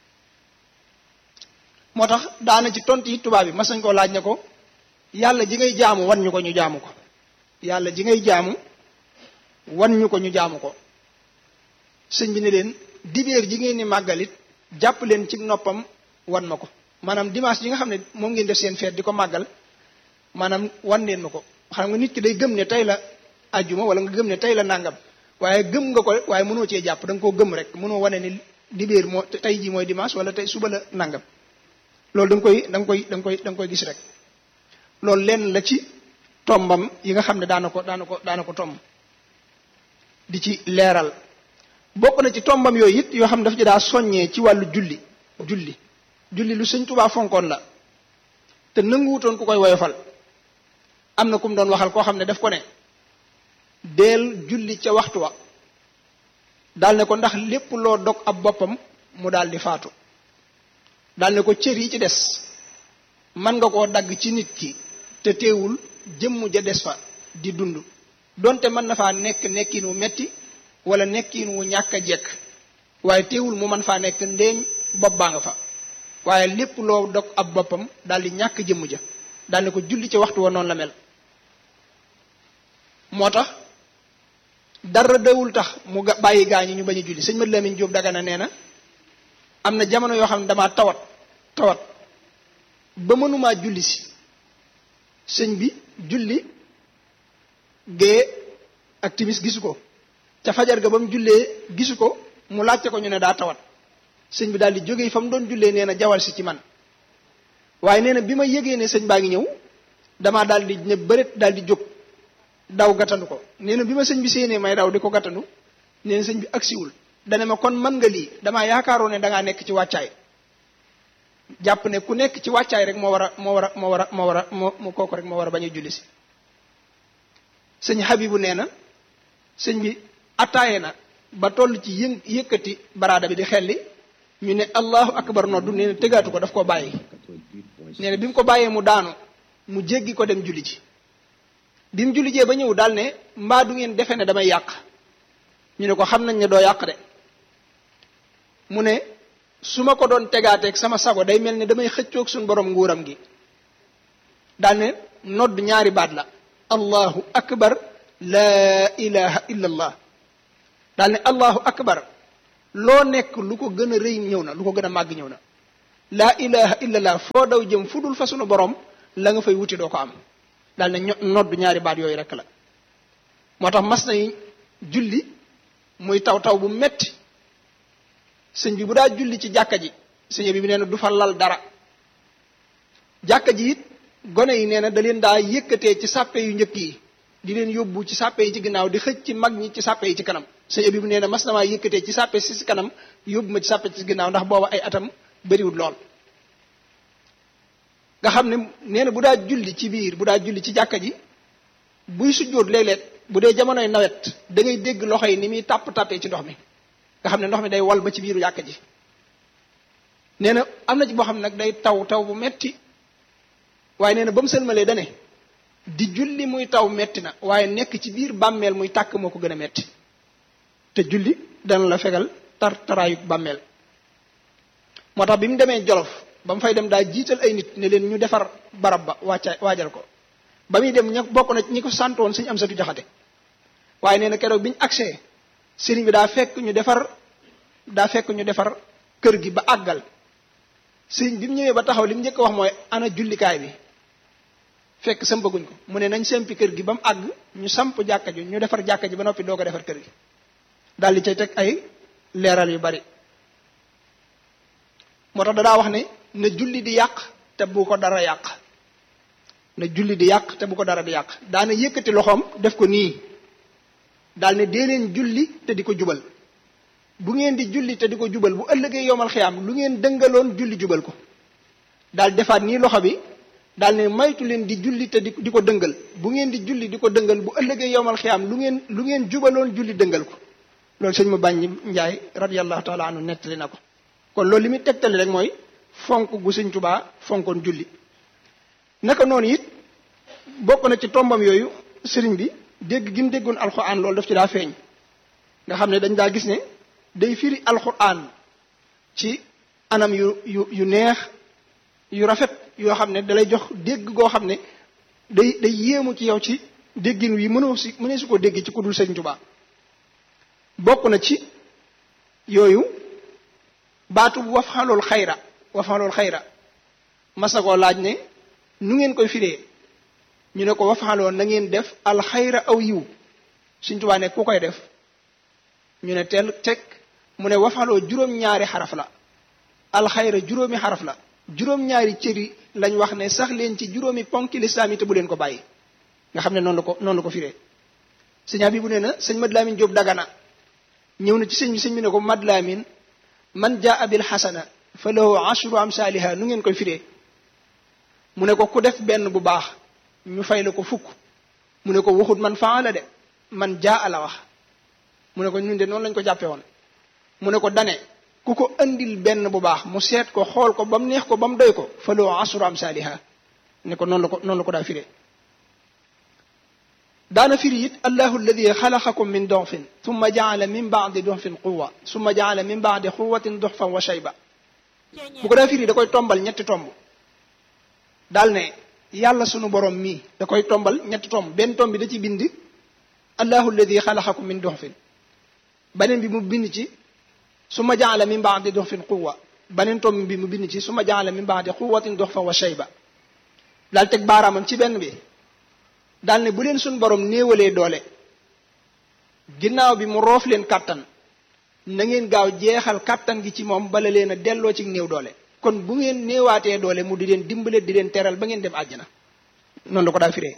moo tax daana ci tont yi tubaab bi mas nañ koo laaj ne ko yàlla ji ngay jaamu wan ñu ko ñu jaamu ko yàlla ji ngay jaamu wan ñu ko ñu jaamu ko sëñ bi ne leen dibéer ji ngeen ni màggalit jàpp leen ci noppam wan ma ko maanaam dimanche yi nga xam ne moom ngeen def seen feet di ko màggal maanaam wan leen ma ko xam nga nit ki day gëm ne tey la ajjuma wala nga gëm ne tey la nàngam waaye gëm nga ko waaye mënoo cee jàpp da nga koo gëm rek mënoo wane ne dibéer moo tey ji mooy dimanche wala tey suba la nàngam loolu da nga koy da nga koy da nga koy da nga koy gis rek loolu lenn la ci tombam yi nga xam ne daana ko daana ko daana ko tomb di ci leeral bokk na ci tombam yooyu it yoo xam ne dafa ci daa soññee ci wàllu julli julli julli lu sëñ Tuubaa fonkoon la te nanguwutoon ku koy woyofal am na ku mu doon waxal koo xam ne daf ko ne deel julli ca waxtu wa daal ne ko ndax lépp loo dog ab boppam mu daal di faatu daal ne ko cër yi ci des mën nga koo dagg ci nit ki te teewul jëmm ja des fa di dund donte mën na faa nekk nekkin wu metti wala nekkin wu ñàkk a jekk waaye teewul mu mën faa nekk ndéeñ bopp baa nga fa waaye lépp loo dog ab boppam daal di ñàkk jëmm ja daal ne ko julli ca waxtu wa noonu la mel moo tax dara dawul tax mu bàyyi gaañi ñu bañ a julli sëñ Mat Lamin Jóob Dagana nee na am na jamono yoo xam ne damaa tawat tawat ba mënumaa julli si sëñ bi julli gée ak timis gisu ko ca fajar ga ba mu jullee gisu ko mu laajte ko ñu ne daa tawat sëñ bi daal di jógee fa mu doon jullee nee na jawal si ci man waaye nee na bi ma yëgee ne sëñ baa ngi ñëw damaa daal di ne bëret daal di jóg daw gàttandu ko nee na bi ma sëñ bi séenee may daw di ko gàttandu nee na sëñ bi agsiwul dane ma kon mën nga lii damaa yaakaaroon ne dangaa nekk ci wàccaay jàpp ne ku nekk ci wàccaay rek moo war a moo war a moo war a moo war a moo kooku rek moo war a bañ a julli si sëñ Habibu nee na sëñ bi attaaye na ba toll ci yë yëkkati baraada bi di xelli ñu ne allahu akbar noddu nee na tëgaatu ko daf koo bàyyi nee na bi mu ko bàyyee mu daanu mu jéggi ko dem julli ji bi mu julli jee ba ñëw daal ne mbaa du ngeen defe ne damay yàq ñu ne ko xam nañ ne doo yàq de mu ne su ma ko doon tegaateeg sama sago day mel ne damay xëccoog suñu borom nguuram gi daal ne nodd ñaari baat la allahu akbar laa ilaha illa allah daal ne allahu akbar loo nekk lu ko gën a rëy ñëw na lu ko gën a màgg ñëw na laa ilaha illa allah foo daw jëm fu dul fa sunu borom la nga fay wuti doo ko am daal ne nodd ñaari baat yooyu rek la moo tax mas na julli muy taw taw bu metti sëñ bi bu daa julli ci jàkka ji sëñ bi bi nee na du fa lal dara jàkka ji it gone yi nee na da leen daa yëkkatee ci sàppe yu njëkk yi di leen yóbbu ci sàppe yi ci ginnaaw di xëcc ci mag ñi ci sàppe yi ci kanam sëñ bi nee na mas na maa yëkkatee ci sàppe si ci kanam yóbbu ma ci sàppe ci ginnaaw ndax booba ay atam bëriwul lool. nga xam ne nee na bu daa julli ci biir bu daa julli ci jàkka ji buy sujjóot léeg-léeg bu dee jamonoy nawet da ngay dégg loxo yi ni muy tàpp tàppee ci ndox mi nga xam ne ndox mi day wal ba ci biiru jàkka ji. nee na am na ci boo xam ne nag day taw taw bu metti waaye nee na ba mu sëlmalee dane di julli muy taw metti na waaye nekk ci biir bàmmeel muy tàkk moo ko gën a metti te julli dana la fegal tar taraayu bàmmeel. moo tax bi mu demee Jolof ba mu fay dem daa jiital ay nit ne leen ñu defar barab ba wàcca waajal ko ba muy dem ña bokk na ñi ko santoon suñu am satu jaxate waaye nee na keroog bi ñu agsee sëriñ bi daa fekk ñu defar daa fekk ñu defar kër gi ba àggal sëriñ bi mu ñëwee ba taxaw li mu njëkk wax mooy ana jullikaay bi fekk sampaguñ ko mu ne nañ sempi kër gi ba mu àgg ñu samp jàkka ji ñu defar jàkka ji ba noppi doo ko defar kër gi daal di cay teg ay leeral yu bari. moo tax dadaa wax ne na julli di yàq te bu ko dara yàq na julli di yàq te bu ko dara di yàq daana yëkkati loxoom def ko nii daal ne dee leen julli te di ko jubal bu ngeen di julli te di ko jubal bu ëllëgee yomal xiyaam lu ngeen dëngaloon julli jubal ko daal defaat nii loxo bi daal ne maytu leen di julli te di di ko dëngal bu ngeen di julli di ko dëngal bu ëllëgee yomal xiyaam lu ngeen lu ngeen jubaloon julli dëngal ko loolu sëñ ma bàññi njaay radiyallahu taala anhu nettali na ko. kon loolu li muy tegtali rek mooy fonk gu Sëñ Tuubaa fonkoon julli naka noonu it bokk na ci tombam yooyu sëriñ bi dégg gi mu déggoon alxuraan loolu daf ci daa feeñ nga xam ne dañ daa gis ne day firi alxuraan ci anam yu yu yu neex yu rafet yoo xam ne dalay jox dégg goo xam ne day day yéemu ci yow ci déggin wi mënoo si mënee su ko dégg ci ku dul Sëñ Tuubaa bokk na ci yooyu baatu bu wafxalool xayra wafxalool xayra masa koo laaj ne nu ngeen koy firee ñu ne ko wafxaloon na ngeen def alxayra aw yiw Sëñ Tuubaa ne ku koy def ñu ne teel teg mu ne wafxaloo juróom-ñaari xaraf la alxayra juróomi xaraf la juróom-ñaari cëri lañ wax ne sax leen ci juróomi ponki lislaam yi te bu leen ko bàyyi nga xam ne noonu la ko noonu la ko firee sëñ bi bu ne na sëñ Mad Lamin Jóob Dagana ñëw na ci sëñ bi sëñ bi ne ko Mad Lamin man jaa bil xasana fa lahu ashru amsaaliha nu ngeen koy firee mu ne ko ku def benn bu baax ñu fay la ko fukk mu ne ko waxut man faala de man jaa la wax mu ne ko ñun de noonu lañ ko jàppe woon mu ne ko dane ku ko andil benn bu baax mu seet ko xool ko ba mu neex ko ba mu doy ko fa lahu ashru amsaaliha ne ko noonu la ko noonu la ko daa firee daana firi it allahu alladi xalaqakum min doxfin summa jaala min baadi doxfin quwa summa jaala min baadi quwatin doxfan wa shayba bu ko daa firi da koy tombal ñetti tomb daal ne yàlla sunu borom mii da koy tombal ñetti tomb benn tomb bi da ci bind allahu alladi xalaqakum min doxfin beneen bi mu bind ci summa jaala min baadi doxfin quwa beneen tomb bi mu bind ci summa jaala min baadi quwatin doxfan wa shayba daal teg baaraamam ci benn bi daal ne bu leen suñ borom néewalee doole ginnaaw bi mu roof leen kàttan na ngeen gaaw jeexal kàttan gi ci moom bala leen a delloo ci néew doole kon bu ngeen néewaatee doole mu di leen dimbale di leen teral ba ngeen dem àjjana noonu la ko daa firee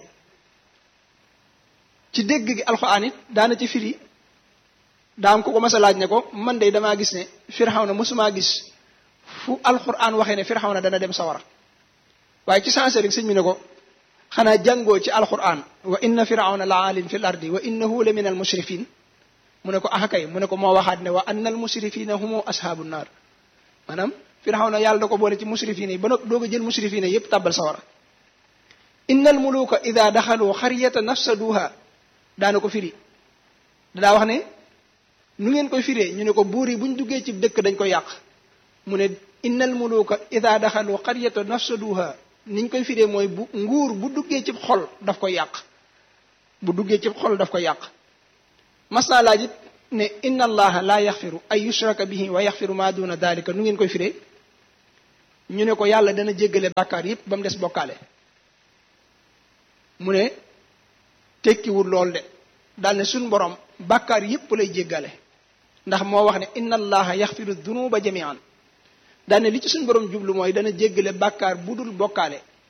ci dégg gi alxuraan it daana ci firi daa am ku ko mas a laaj ne ko man de damaa gis ne Firawna mësumaa gis fu alxuraan waxee ne Firawna dana dem sawara waaye ci sensé rek sëñ mi ne ko xanaa jàngoo ci alquran wa inna firawna la aalin fi l ardi wa innahu la min al musrifin mu ne ko axakay mu ne ko moo waxaat ne wa anna al musrifina humu ashaabu naar maanaam firawna yàlla da ko boole ci musrifina yi ba nag doog a jël musrifina yépp tàbbal sawara inna al muluka ida daxalu xaryata nafsaduha daana ko firi dadaa wax ne nu ngeen koy firee ñu ne ko buur yi buñ duggee ci dëkk dañ koy yàq mu ne inna al muluka ida daxalu xaryata nafsaduha niñ koy firee mooy bu nguur bu duggee ci xol daf koy yàq bu duggee ci xol daf koy yàq mas naa laaj it ne inna allaha la yaxfiru ay yushraka bihi wa yaxfiru ma duna dalika nu ngeen koy firee ñu ne ko yàlla dana jéggale bàkkaar yépp ba mu des bokkaale mu ne tekkiwul lool de daal ne suñ borom bàkkaar yépp lay jéggale ndax moo wax ne inna allaha yaxfiru dunuba jamian daal ne li ci suñ borom jublu mooy dana jéggale bàkkaar bu dul bokkaale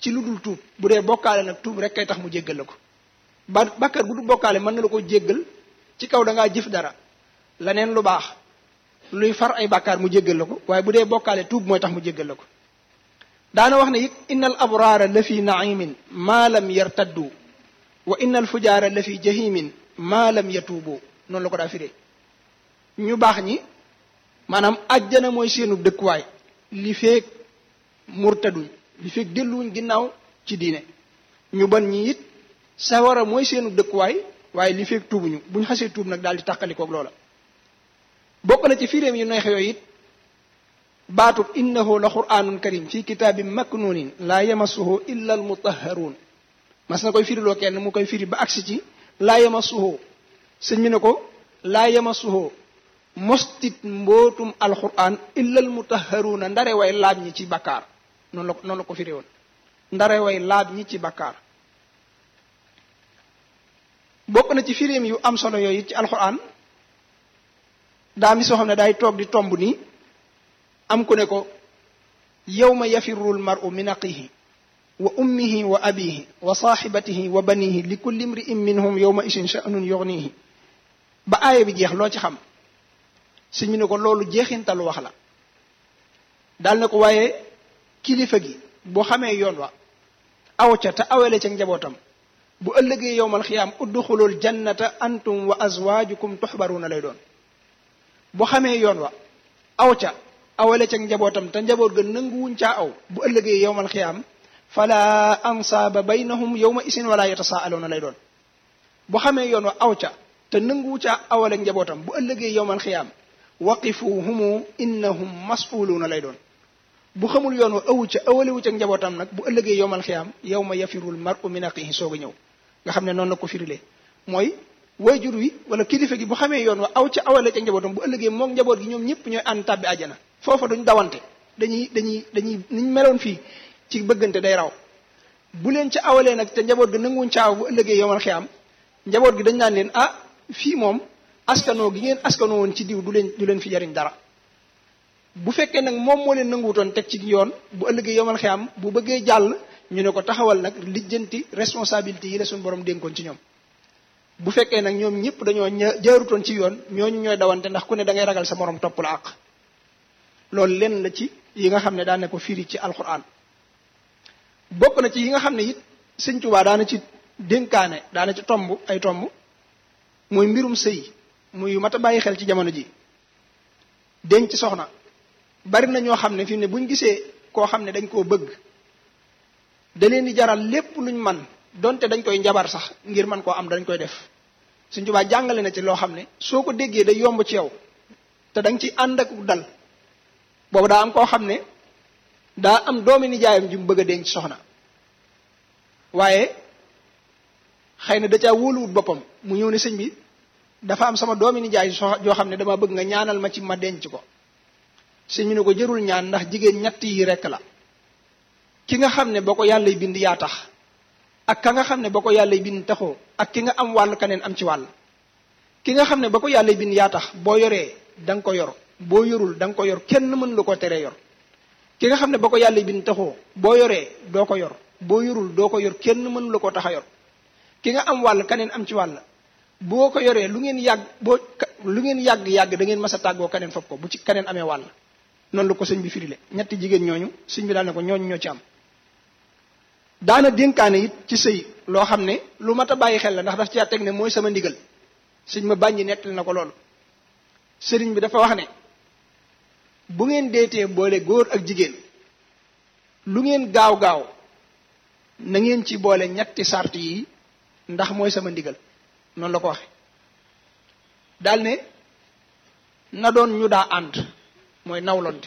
ci lu dul tuub bu dee bokkaale nag tuub rek kay tax mu jéggal la ko ba bàkkaar bu du bokkaale mën na la ko jéggal ci kaw da ngaa jëf dara leneen lu baax luy far ay bàkkaar mu jéggal la ko waaye bu dee bokkaale tuub mooy tax mu jéggal la ko daana wax ne it innal abraara la fi naimin maa lam yartaddu wa innal fujaara la fi jahimin maa lam yatuubu noonu la ko daa firee ñu baax ñi maanaam ajjana mooy seenu dëkkuwaay li feek murtaduñ li feek delluwuñ ginnaaw ci diine ñu bon ñi it sawara mooy seenu dëkkuwaay waaye li feek tuubuñu buñ xasee tuub nag daal di tàqalikoog loola bokk na ci firéem yu neex yooyu it baatub innahu la qur'anun karim fi kitaabin maknuunin laa yamassuhu illa al mutahharuun mas na koy firiloo kenn mu koy firi ba agsi ci laa yamassuhu sëñ mi ne ko laa yamassuhu mostit mbootum alquran illa al mutahharuuna ndare way laab ñi ci bakkaar noonu la noonu la ko firi woon ndare way laab ñi ci bakkaar bokk na ci firéem yu am solo yooyu ci alquran daa mi soo xam ne daay toog di tomb nii am ku ne ko yawma yafirru almar'u min axihi wa ummihi wa abihi wa saaxibatihi wa banihi li kulli imri'in minhum yawma isin sha'nun yughnihi ba aaya bi jeex loo ci xam su ñu ne ko loolu jeexintalu wax la daal ne ko waaye kilifa gi boo xamee yoon wa aw ca te awele ca njabootam bu ëllëgee yowmal xiyaam udxulul jannata antum wa azwaajukum tuxbaruuna lay doon boo xamee yoon wa aw ca awale ca njabootam te njaboot ga nanguwuñ caa aw bu ëllëgee yowmal xiyaam fala ansaaba baynahum yowma isin wala yatasaaluuna lay doon boo xamee yoon wa aw ca te nanguwu caa awale njabootam bu ëllëgee yowmal xiyaam waqifuhumu innahum mas'uluuna lay doon bu xamul yoon wa awu ca awalewu ca njabootam nag bu ëllëgee yowmal xiyaam yawma yafirul mar'u min axihi soog a ñëw nga xam ne noonu la ko firilee mooy wayjur wi wala kilifa gi bu xamee yoon wa aw ca awale ca njabootam bu ëllëgee moom njaboot gi ñoom ñëpp ñooy ànd tàbbi àjjana foofa duñ dawante dañuy dañuy dañuy niñ meloon fii ci bëggante day raw bu leen ca awalee nag te njaboot gi nanguwuñ caaw bu ëllëgee yowmal xiyaam njaboot gi dañ naan leen ah fii moom askanoo gi ngeen askanoo woon ci diw du leen du leen fi jariñ dara bu fekkee nag moom moo leen nanguwutoon teg ci yoon bu ëllëgee yomal xiyam bu bëggee jàll ñu ne ko taxawal nag lijjanti responsabilité yi la suñu borom dénkoon ci ñoom bu fekkee nag ñoom ñëpp dañoo jaarutoon ci yoon ñooñu ñooy dawante ndax ku ne da ngay ragal sa morom topp la àq loolu lenn la ci yi nga xam ne daan ne ko firi ci alquran bokk na ci yi nga xam ne it sëñ Tuubaa daana ci dénkaane daana ci tomb ay tomb muy mbirum sëy muy mat a bàyyi xel ci jamono ji denc soxna bari na ñoo xam ne fi mu ne buñ gisee koo xam ne dañ koo bëgg da leen di jaral lépp luñ man donte dañ koy njabar sax ngir man koo am dañ koy def Sëñ Tuubaa jàngale na ci loo xam ne soo ko déggee day yomb ci yow te danga ci ànd ak dal boobu daa am koo xam ne daa am doomi nijaayam ju mu bëgg a denc soxna waaye xëy na da caa wóoluwut boppam mu ñëw ne sëñ bi dafa am sama doomi nijaay joo xam ne dama bëgg nga ñaanal ma ci ma denc ko sëñ bi ne ko jërul ñaan ndax jigéen ñett yi rekk la ki nga xam ne ba ko yàllay bind yaa tax ak ka nga xam ne ba ko yàllay bind taxoo ak ki nga am wàll keneen am ci wàll ki nga xam ne ba ko yàllay bind yaa tax boo yoree da nga ko yor boo yorul da nga ko yor kenn mën la ko teree yor ki nga xam ne ba ko yàllay bind taxoo boo yoree doo ko yor boo yorul doo ko yor kenn mën la ko tax a yor ki nga am wàll keneen am ci wàll boo ko yoree lu ngeen yàgg boo lu ngeen yàgg-yàgg da ngeen mas a tàggoo keneen fopp ko bu ci keneen amee wàll noonu la ko sëñ bi firile ñetti jigéen ñooñu sëñ bi daal ne ko ñooñu ñoo ci am daana dénkaane it ci sëy loo xam ne lu mat a bàyyi xel la ndax daf caa teg ne mooy sama ndigal sëñ ma bàññi nettali na ko loolu sëriñ bi dafa wax ne bu ngeen deetee boole góor ak jigéen lu ngeen gaaw-gaaw na ngeen ci boole ñetti sart yi ndax mooy sama ndigal noonu la ko waxe daal ne na doon ñu daa ànd mooy nawlonte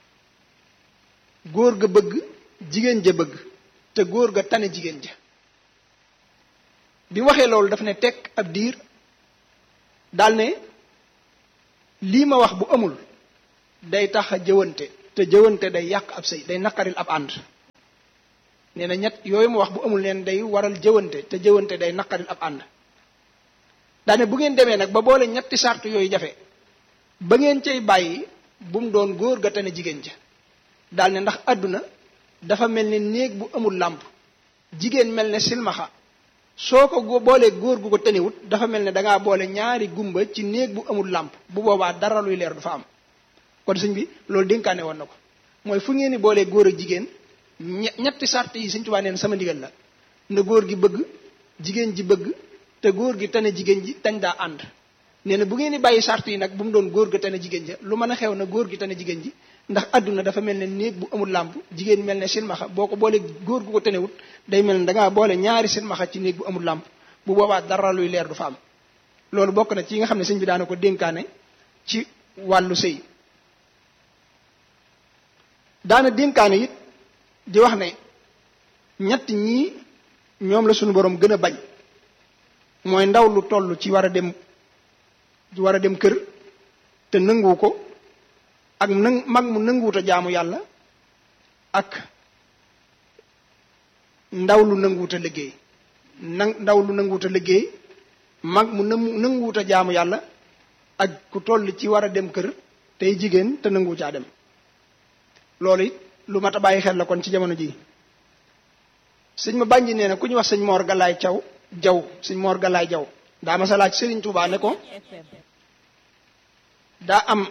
góor ga bëgg jigéen ja bëgg te góor ga tane jigéen ja bi mu waxee loolu daf ne tekk ab diir daal ne lii ma wax bu amul day tax a jëwante te jëwante day yàq ab sëy day naqaril ab ànd nee na ñett yooyu ma wax bu amul neen day waral jëwante te jëwante day naqaril ab ànd daane bu ngeen demee nag ba boole ñetti sart yooyu jafe ba ngeen cay bàyyi bu mu doon góor ga tane jigéen ja daal ne ndax àdduna dafa mel ne néeg bu amul làmp jigéen mel ne silmaxa soo ko boolee góor gu ko tënewut dafa mel ne dangaa boole ñaari gumba ci néeg bu amul làmp bu boobaa dara luy leer du fa am kon sëñ bi loolu dénkaane woon na ko mooy fu ngeen ni boolee góor ak jigéen ñetti sart yi sëñ Tuubaa neen sama ndigal la na góor gi bëgg jigéen ji bëgg te góor gi tane jigéen ji tañ daa ànd nee na bu ngeen di bàyyi sart yi nag bu mu doon góor ga tane jigéen ja lu mën a xew na góor gi tane jigéen ji ndax àdduna dafa mel ne néeg bu amul làmp jigéen mel ne silmaxa boo ko boolee góor gu ko tanewut day mel ne dangaa boole ñaari silmaxa ci néeg bu amul làmp bu boobaa dara luy leer du fa am loolu bokk na ci yi nga xam ne sëñ bi daana ko dénkaane ci wàllu sëy daana dénkaane it di wax ne ñett ñii ñoom la suñu borom gën a bañ mooy ndaw lu toll ci war a dem war a dem kër te nanguwu ko ak nang mag mu nanguwut a jaamu yàlla ak ndaw lu nanguwut a liggéey nang ndaw lu nanguwut a liggéey mag mu nanguwut a jaamu yàlla ak ku toll ci war a dem kër tey jigéen te nanguwu caa dem loolu it lu mat a bàyyi xel la kon ci jamono ji sëñ ma bànji nee na ku ñu wax sëñ Moor Galaay Caw jaw sëñ Moor Galaay Jaw daa ma sa laaj Sëriñ Tuubaa ne ko daa am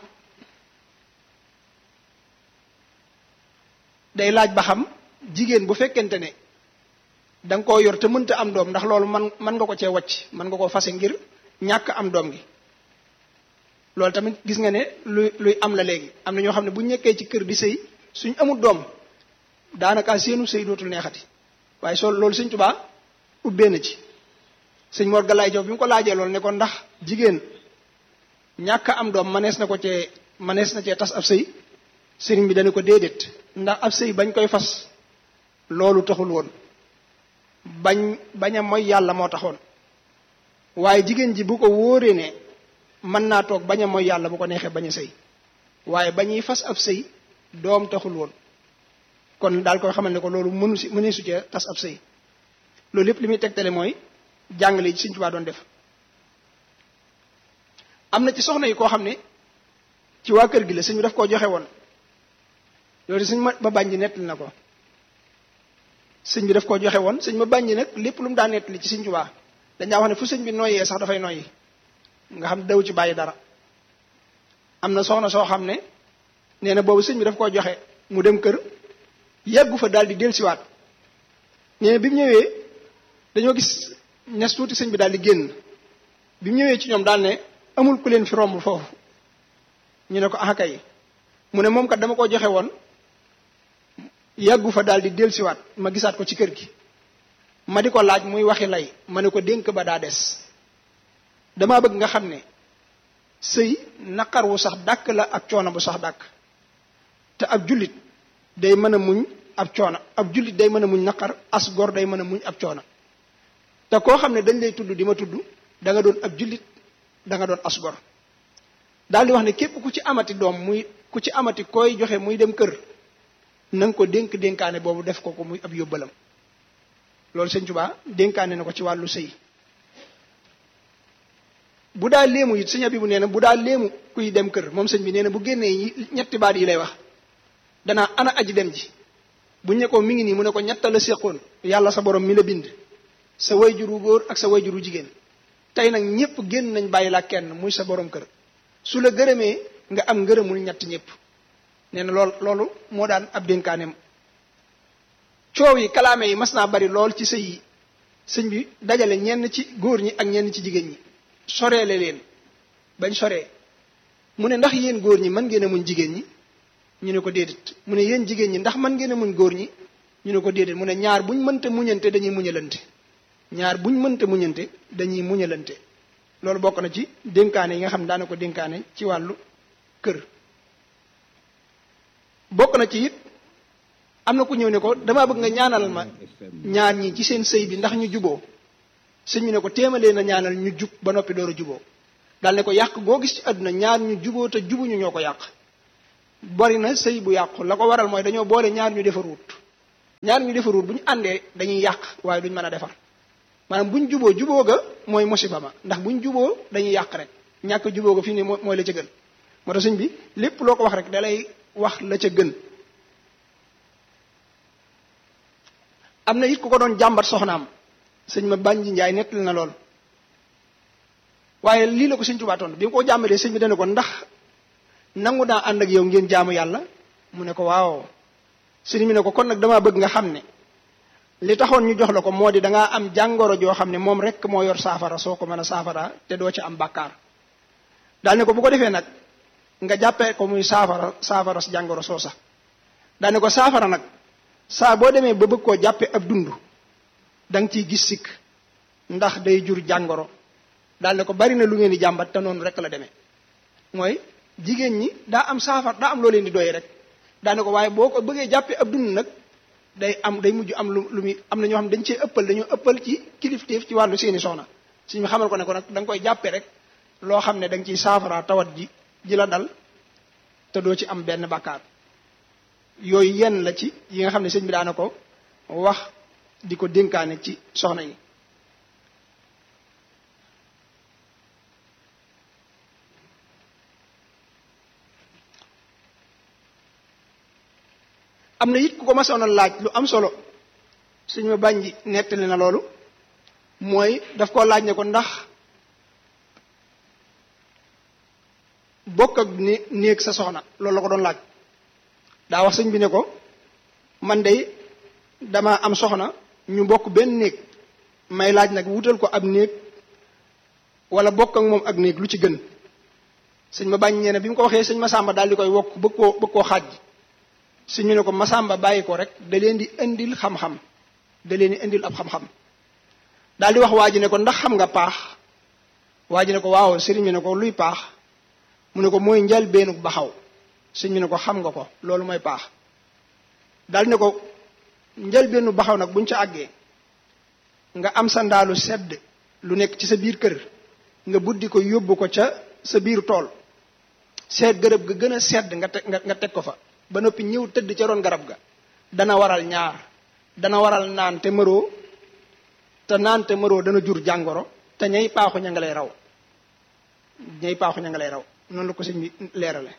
day laaj ba xam jigéen bu fekkente ne da nga koo yor te mënta am doom ndax loolu man mën nga ko cee wàcc mën nga koo fase ngir ñàkk am doom gi loolu tamit gis nga ne luy luy am la léegi am na ñoo xam ne bu ñekkee ci kër di sëy suñ amul doom daanaka seenu sëy dootul neexati waaye soo loolu sëñ Tuubaa ubbee na ci sëñ Mor Galaay Jaw bi mu ko laajee loolu ne ko ndax jigéen ñàkk am doom manees na ko cee manees na cee tas ab sëy sëriñ bi dana ko déedéet ndax ab sëy bañ koy fas loolu taxul woon bañ bañ a mooy yàlla moo taxoon waaye jigéen ji bu ko wóoree ne mën naa toog bañ a mooy yàlla bu ko neexee bañ a sëy waaye bañuy fas ab sëy doom taxul woon kon daal koy xamal ne ko loolu mënu si mënee su cee tas ab sëy loolu lépp li muy tegtale mooy jàngale yi Sëriñ Tuubaa doon def am na ci soxna yi koo xam ne ci waa kër gi la sëñ bi daf koo joxe woon loolu sëñ ma ba bànji nettali na ko sëñ bi daf koo joxe woon sëñ ma bànji nag lépp lu mu daa nettali ci Sëriñ Tuubaa dañaa wax ne fu sëñ bi noyyee sax dafay noyyi nga xam daw ci bàyyi dara am na soxna soo xam ne nee na boobu sëñ bi daf koo joxe mu dem kër yàggu fa daal di dellusiwaat nee na bi mu ñëwee dañoo gis ñes tuuti sëñ bi daal di génn bi mu ñëwee ci ñoom daal ne amul ku leen fi romb foofu ñu ne ko ah kay mu ne moom kat dama ko joxe woon yàggu fa daal di dellusiwaat ma gisaat ko ci kër gi ma di ko laaj muy waxi lay ma ne ko dénk ba daa des damaa bëgg nga xam ne sëy naqar wu sax dàkk la ak coono bu sax dàkk te ab jullit day mën a muñ ab coono ab jullit day mën a muñ naqar as gor day mën a muñ ab coono te koo xam ne dañ lay tudd di ma tudd da nga doon ab jullit da nga doon as gor daal di wax ne képp ku ci amati doom muy ku ci amati koy joxe muy dem kër na nga ko dénk dénkaane boobu def ko ko muy ab yóbbalam loolu Sëñ Tuubaa dénkaane na ko ci wàllu sëy bu daa léemu it sëñ Abibu nee na bu daa léemu kuy dem kër moom sëñ bi nee na bu génnee ñetti baat yi lay wax danaa ana aji dem ji bu ñu ne ko mi ngi nii mu ne ko ñetta la séqoon yàlla sa borom mi la bind sa wayjuru góor ak sa wayjuru jigéen tey nag ñëpp génn nañ bàyyi la kenn muy sa borom kër su la gërëmee nga am ngërëmul ñett ñëpp nee na lool loolu moo daan ab dénkaaneem coow yi kalaame yi mas naa bari lool ci sëy yi sëñ bi dajale ñenn ci góor ñi ak ñenn ci jigéen ñi soreele leen bañ soree mu ne ndax yéen góor ñi mën ngeen a muñ jigéen ñi ñu ne ko déedéet mu ne yéen jigéen ñi ndax mën ngeen a muñ góor ñi ñu ne ko déedéet mu ne ñaar buñ mënta muñante dañuy muñalante ñaar buñ mënta muñante dañuy muñalante loolu bokk na ci dénkaane yi nga xam ne daana ko dénkaane ci wàllu kër bokk na ci it am na ku ñëw ne ko damaa bëgg nga ñaanal ma ñaar ñi ci seen sëy bi ndax ñu juboo sëñ bi ne ko téemalee na ñaanal ñu jub ba noppi door a juboo daal ne ko yàq goo gis ci àdduna ñaar ñu juboo te jubuñu ñoo ko yàq bari na sëy bu yàqu la ko waral mooy dañoo boole ñaar ñu defaruut ñaar ñu defaruut bu ñu àndee dañuy yàq waaye duñ mën a defar maanaam buñ juboo juboo ga mooy musiba ma ndax buñ juboo dañuy yàq rek ñàkk juboo ga fii ne mooy la ca gën moo tax sëñ bi lépp loo ko wax rek dalay wax la ca gën am na it ku ko doon jàmbat soxnaam sëñ ma bànji njaay nettali na lool waaye lii la ko sëñ Tuubaa tontu bi mu ko jàmbalee sëñ bi dana ko ndax nangu naa ànd ak yow ngeen jaamu yàlla mu ne ko waaw sëñ bi ne ko kon nag damaa bëgg nga xam ne li taxoon ñu jox la ko moo di dangaa am jàngoro joo xam ne moom rek moo yor saafara soo ko mën a saafara te doo ci am bàkkaar daal ne ko bu ko defee nag nga jàppee ko muy saafara saafara si jàngoro soo sax daal ne ko saafara nag saa boo demee ba bëgg koo jàppee ab dund da nga ciy gis sikk ndax day jur jàngoro daal ne ko bari na lu ngeen di jàmbat te noonu rek la demee mooy jigéen ñi daa am saafara daa am loo leen di doy rek daal ne ko waaye boo ko bëggee jàppee ab dund nag day am day mujj am lu lu muy am na ñoo xam dañ cee ëppal dañoo ëppal ci kilifteef ci wàllu seeni soxna suñu xamal ko ne ko nag da nga koy jàppee rek loo xam ne da nga ciy saafara tawat ji ji la dal te doo ci am benn bàkkaar yooyu yenn la ci yi nga xam ne sëñ bi daana ko wax di ko dénkaane ci soxna yi am na it ku ko masoon a laaj lu am solo sëñ ma bànji nettali na loolu mooy daf koo laaj ne ko ndax bokk ak né néeg sa soxna loolu la ko doon laaj daa wax sëñ bi ne ko man de dama am soxna ñu bokk benn néeg may laaj nag wutal ko ab néeg wala bokk ak moom ak néeg lu ci gën sëñ ma bàññi nee na bi mu ko waxee sëñ Masamba daal di koy wokk bëgg koo bëgg koo xaaj sëñ bi ne ko Masamba bàyyi ko rek da leen di indil xam-xam da leen di indil ab xam-xam daal di wax waa ji ne ko ndax xam nga paax waa ji ne ko waaw sëriñ bi ne ko luy paax mu ne ko mooy njal beenu baxaw sëñ bi ne ko xam nga ko loolu mooy paax daal ne ko njal beenu baxaw nag buñ ca àggee nga am sa ndaalu sedd lu nekk ci sa biir kër nga buddi ko yóbbu ko ca sa biir tool seet gërëb ga gën a sedd nga teg nga teg ko fa ba noppi ñëw tëdd ca roon garab ga dana waral ñaar dana waral naan te mëroo te naan te mëroo dana jur jàngoro te ñay paaxu ña nga lay raw ñay paaxu ña nga lay raw noonu la ko sëñ bi leerale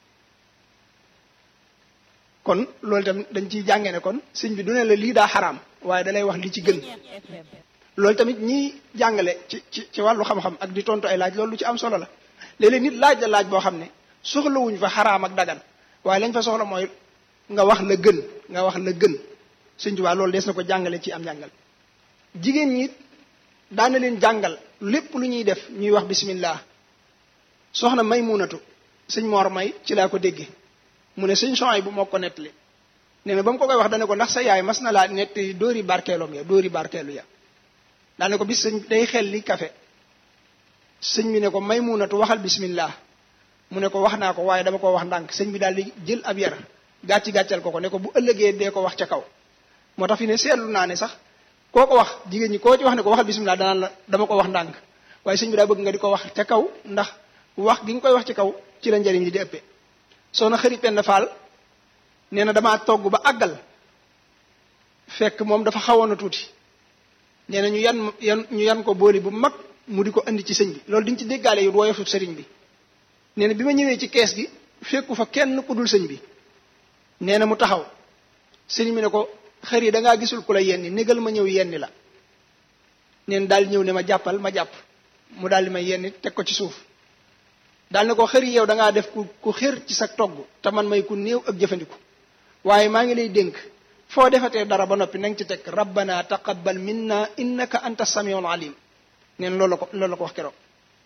kon loolu itam dañ ciy jàngee ne kon sëñ bi du ne la lii daa xaraam waaye da lay wax li ci gën loolu tamit ñiy jàngale ci ci ci wàllu xam-xam ak di tontu ay laaj loolu lu ci am solo la léeg-léeg nit laaj la laaj boo xam ne soxlawuñ fa xaraam ak dagan waaye lañ fa soxla mooy nga wax la gën nga wax la gën sëñ Tuubaa loolu des na ko jàngale ci am jàngal jigéen ñi daana leen jàngal lépp lu ñuy def ñuy wax bismillah soxna Maymunatu sëñ Mor May ci laa ko déggee mu ne sëñ Sohaybu bu moo ko nettali nee na ba mu ko koy wax dana ko ndax sa yaay mas na laa nettali dóori barkeeloom ya dóori barkeelu ya daane ko bis sëñ day xel li kafe sëñ bi ne ko Maymunatu waxal bismillah mu ne ko wax naa ko waaye dama ko wax ndànk sëñ bi daal di jël ab yar gàcci gàccal ko ko ne ko bu ëllëgee dee ko wax ca kaw moo tax fi ne seetlu naa ne sax koo ko wax jigéen ñi koo ci wax ne ko waxal bismillah danaan la dama ko wax ndànk waaye sëñ bi daa bëgg nga di ko wax ca kaw ndax wax gi nga koy wax ci kaw ci la njëriñ li di ëppee soxna xëri penn faal nee na damaa togg ba àggal fekk moom dafa xawoon a tuuti nee na ñu yan yan ñu yan ko booli bu mag mu di ko indi ci sëñ bi loolu diñ ci déggaale yu woyofu sëriñ bi nee na bi ma ñëwee ci kees gi fekku fa kenn ku dul sëñ bi nee na mu taxaw sëñ bi ne ko xër yi dangaa gisul ku la yenni négal ma ñëw yenni la nee na daal di ñëw ne ma jàppal ma jàpp mu daal di may yenni teg ko ci suuf daal ne ko xër yi yow dangaa def ku ku xër ci sa togg te man may ku néew ak jëfandiku waaye maa ngi lay dénk foo defatee dara ba noppi nanga ci teg rabbana taqabbal minna innaka anta samiul alim nee na loolu la ko loolu la ko wax keroog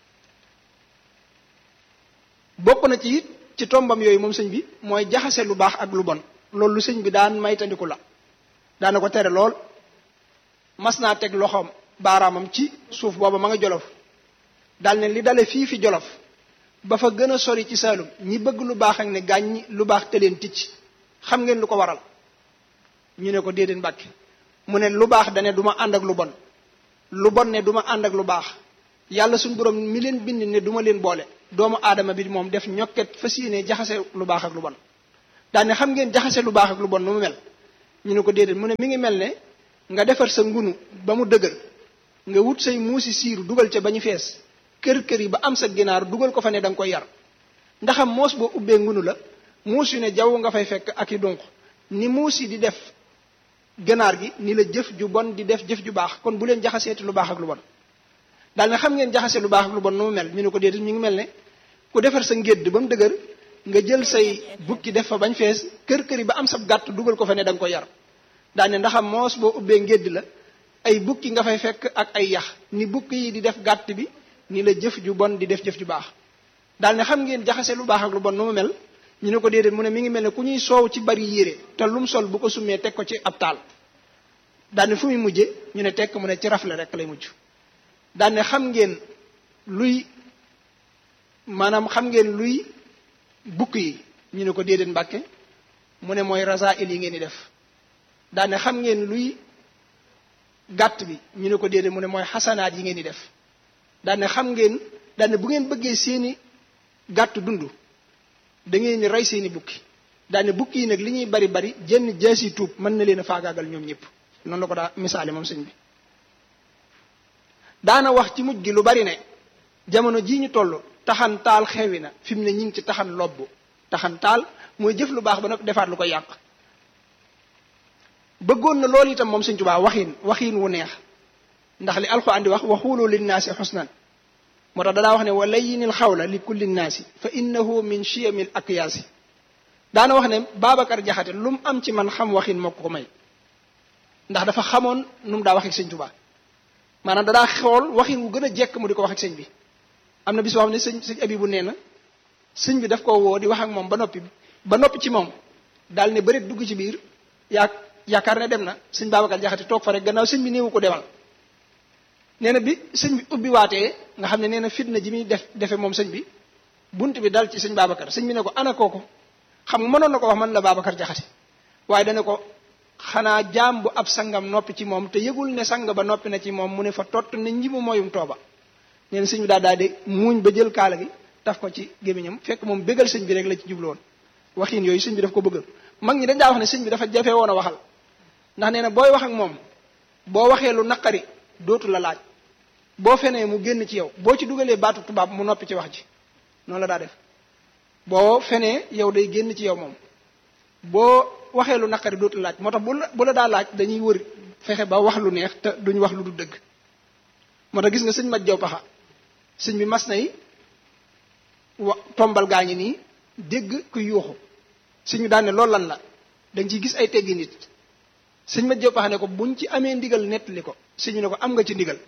bokk na ci it ci tombam yooyu moom sëñ bi mooy jaxase lu baax ak lu bon loolu lu sëñ bi daan maytandiku la daana ko tere lool mas naa teg loxoom baaraamam ci suuf booba ma nga jolof daal ne li dale fii fi jolof ba fa gën a sori ci Saalum ñi bëgg lu baax ak ne gàññi lu baax te leen ticc xam ngeen lu ko waral ñu ne ko déedéet Mbàkke mu ne lu baax dane du ma ànd ak lu bon lu bon ne du ma ànd ak lu baax yàlla suñu borom mi leen bind ne du ma leen boole doomu aadama bi moom def ñokket fas yéene jaxase lu baax ak lu bon daane xam ngeen jaxase lu baax ak lu bon nu mu mel ñu ne ko déedéet mu ne mi ngi mel ne nga defar sa ngunu ba mu dëgër nga wut say muusi siiru dugal ca ba ñu fees kër kër yi ba am sa ginaar dugal ko fa ne da nga koy yar ndaxam moos boo ubbee ngunu la muus yu ne jaww nga fay fekk ak i dunq ni muus yi di def ganaar gi ni la jëf ju bon di def jëf ju baax kon bu leen jaxaseeti lu baax ak lu bon daal ne xam ngeen jaxase lu baax ak lu bon nu mu mel ñu ne ko déedéet ñu ngi mel ne ku defar sa ngédd ba mu dëgër nga jël say bukki def fa bañ fees kër kër yi ba am sab gàtt dugal ko fa ne da nga ko yar daal ne ndaxam moos boo ubbee ngédd la ay bukki nga fay fekk ak ay yax ni bukki yi di def gàtt bi ni la jëf ju bon di def jëf ju baax daal ne xam ngeen jaxase lu baax ak lu bon nu mu mel ñu ne ko déedéet mu ne mi ngi mel ne ku ñuy soow ci bari yére te lum sol bu ko summee teg ko ci ab taal daal ne fu muy mujje ñu ne tekk mu ne ci rafle rek lay mujj daal ne xam ngeen luy maanaam xam ngeen luy bukk yi ñu ne ko déedéet mbàkke mu ne mooy rasail yi ngeen di def daal ne xam ngeen luy gàtt bi ñu ne ko déedéet mu ne mooy xasanaat yi ngeen di def daal ne xam ngeen daal ne bu ngeen bëggee seeni gàtt dund da ngeen ni rey seeni bukki daal ne bukki yi nag li ñuy bari bari jenn jaasi tuub mën na leen a faagaagal ñoom ñëpp noonu la ko daa misaale moom sëñ bi daana wax ci mujj gi lu bari ne jamono jii ñu toll taxan taal xewi na fi mu ne ñi ngi ci taxan lobb taxan taal mooy jëf lu baax ba nag defaat lu ko yàq bëggoon na loolu itam moom sëñ Tuubaa waxin waxin wu neex ndax li alxuraan di wax waxulu linnaasi xusnan moo tax danaa wax ne wa layyinil xawla li kulli nnaasi fa innahu min chiyamil akyaasi daana wax ne Babacar Jaxate lu mu am ci man xam waxin moo ko may ndax dafa xamoon nu mu daa wax ak sëñ Tuubaa maanaam dadaa xool waxin wu gën a jekk mu di ko wax ak sëñ bi am na bis boo xam ne sëñ sëñ Abibu nee na sëñ bi daf ko woo di wax ak moom ba noppi ba noppi ci moom daal ne bëri dugg ci biir yaa yaakaar ne dem na sëñ Babacar Jaxate toog fa rek gannaaw sëñ bi néewu ko demal nee na bi sëñ bi ubbi waatee nga xam ne nee na fitna ji muy def defe moom sëñ bi bunt bi dal ci sëñ Babacar sëñ bi ne ko ana kooku xam nga mënoon na ko wax man la Babacar Jaxate waaye dana ko xanaa jaam bu ab sangam noppi ci moom te yëgul ne sang ba noppi na ci moom mu ne fa tott ne nji mu mooyum tooba nee na sëñ bi daal daal di muuñ ba jël kaala gi taf ko ci gémmiñam fekk moom bégal sëñ bi rek la ci jubloon waxiin yooyu sëñ bi daf ko bëggal mag ñi dañ daa wax ne sëñ bi dafa jafe woon a waxal ndax nee na booy wax ak moom boo waxee lu naqari dootu la laaj boo fenee mu génn ci yow boo ci dugalee baatu tubaab mu noppi ci wax ji noonu la daa def boo fenee yow day génn ci yow moom boo waxee lu naqari dootu la laaj moo tax bu la bu la daa laaj dañuy wër fexe ba wax lu neex te duñ wax lu du dëgg moo tax gis nga sëñ mat jaw paxa sëñ bi mas nay wa tombal gaa ñi nii dégg ku yuuxu sëñ bi daan ne loolu lan la dañ ciy gis ay teggi nit sëñ mat jaw paxa ne ko buñ ci amee ndigal nettali ko sëñ bi ne ko am nga ci ndigal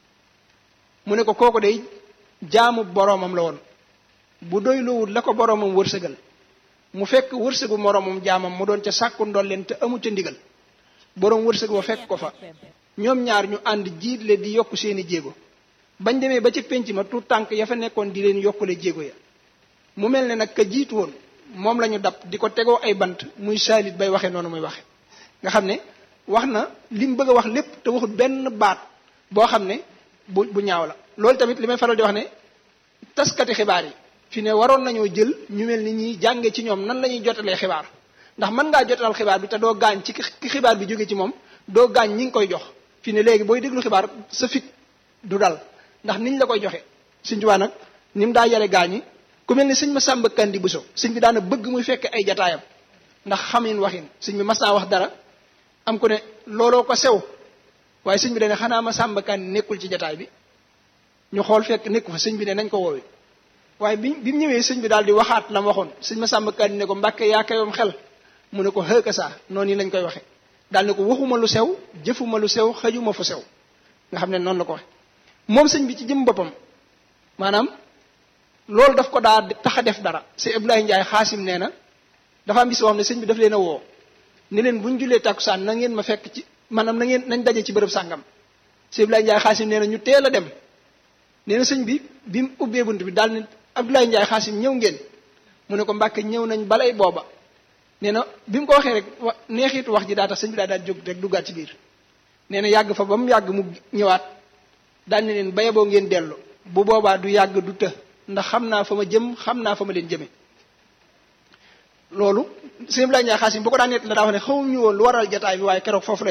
mu ne ko kooku day jaamu boroomam la woon bu doy loowul la ko boroomam wërsëgal mu fekk wërsëgu moroomam jaamam mu doon ca sàkku ndolleen te amu ca ndigal boroom wërsëg wa fekk ko fa ñoom ñaar ñu ànd jiitle di yokk seeni jéego bañ demee ba ci penc ma tout tànk ya fa nekkoon di leen yokkule jéego ya mu mel ne nag ka jiitu woon moom la ñu dab di ko tegoo ay bant muy saalit bay waxee noonu muy waxe nga xam ne wax na li mu bëgg a wax lépp te waxut benn baat boo xam ne bu bu ñaaw la loolu tamit li may faral di wax ne taskati xibaar yi fi ne waroon nañoo jël ñu mel ni ñi jànge ci ñoom nan la ñuy jotalee xibaar ndax mën ngaa jotalal xibaar bi te doo gaañ ci ki xibaar bi jóge ci moom doo gaañ ñi ngi koy jox fi ne léegi booy déglu xibaar sa fit du dal ndax niñ la koy joxe sëñ Tuubaa nag ni mu daa yare gaañi ku mel ni sëñ Masamba Kandi Buso sëñ bi daana bëgg muy fekk ay jataayam ndax xamin waxin sëñ bi mas naa wax dara am ku ne looloo ko sew waaye sëñ bi dane xanaa Masamba Kandi nekkul ci jataay bi ñu xool fekk nekku fa sëñ bi ne nañ ko woowee waaye bi bi mu ñëwee sëñ bi daal di waxaat la mu waxoon sëñ Masamba Kandi ne ko Mbàkke yaa kayoom xel mu ne ko xëka saa noonu yi lañ koy waxe daal ne ko waxuma lu sew jëfuma lu sew xëjuma fu sew nga xam ne noonu la ko waxe moom sëñ bi ci jëm boppam maanaam loolu daf ko daa tax a def dara sëñ Abdoulaye Ndiaye xaasim nee na dafa am bis boo xam ne sëñ bi daf leen a woo ne leen bu ñu jullee tàkkusaan na ngeen ma fekk ci maanaam na ngeen nañ daje ci bërëb sàngam sëñ Abdoulaye Ndiaye xaasim nee na ñu teel a dem nee na sëñ bi bi mu ubbee bunt bi daal ne Abdoulaye Ndiaye xaasim ñëw ngeen mu ne ko Mbàkke ñëw nañ balay booba nee na bi mu ko waxee rek wa neexitu wax ji daa tax sëñ bi daa daal jóg rek duggaat ci biir nee na yàgg fa ba mu yàgg mu ñëwaat daal ne leen bayeboo ngeen dellu bu boobaa du yàgg du të ndax xam naa fa ma jëm xam naa fa ma leen jëme loolu sëñ Abdoulaye Ndiaye xaasim bu ko daan nett la daa wax ne xamuñu woon lu waral jataay bi waaye keroog foofu la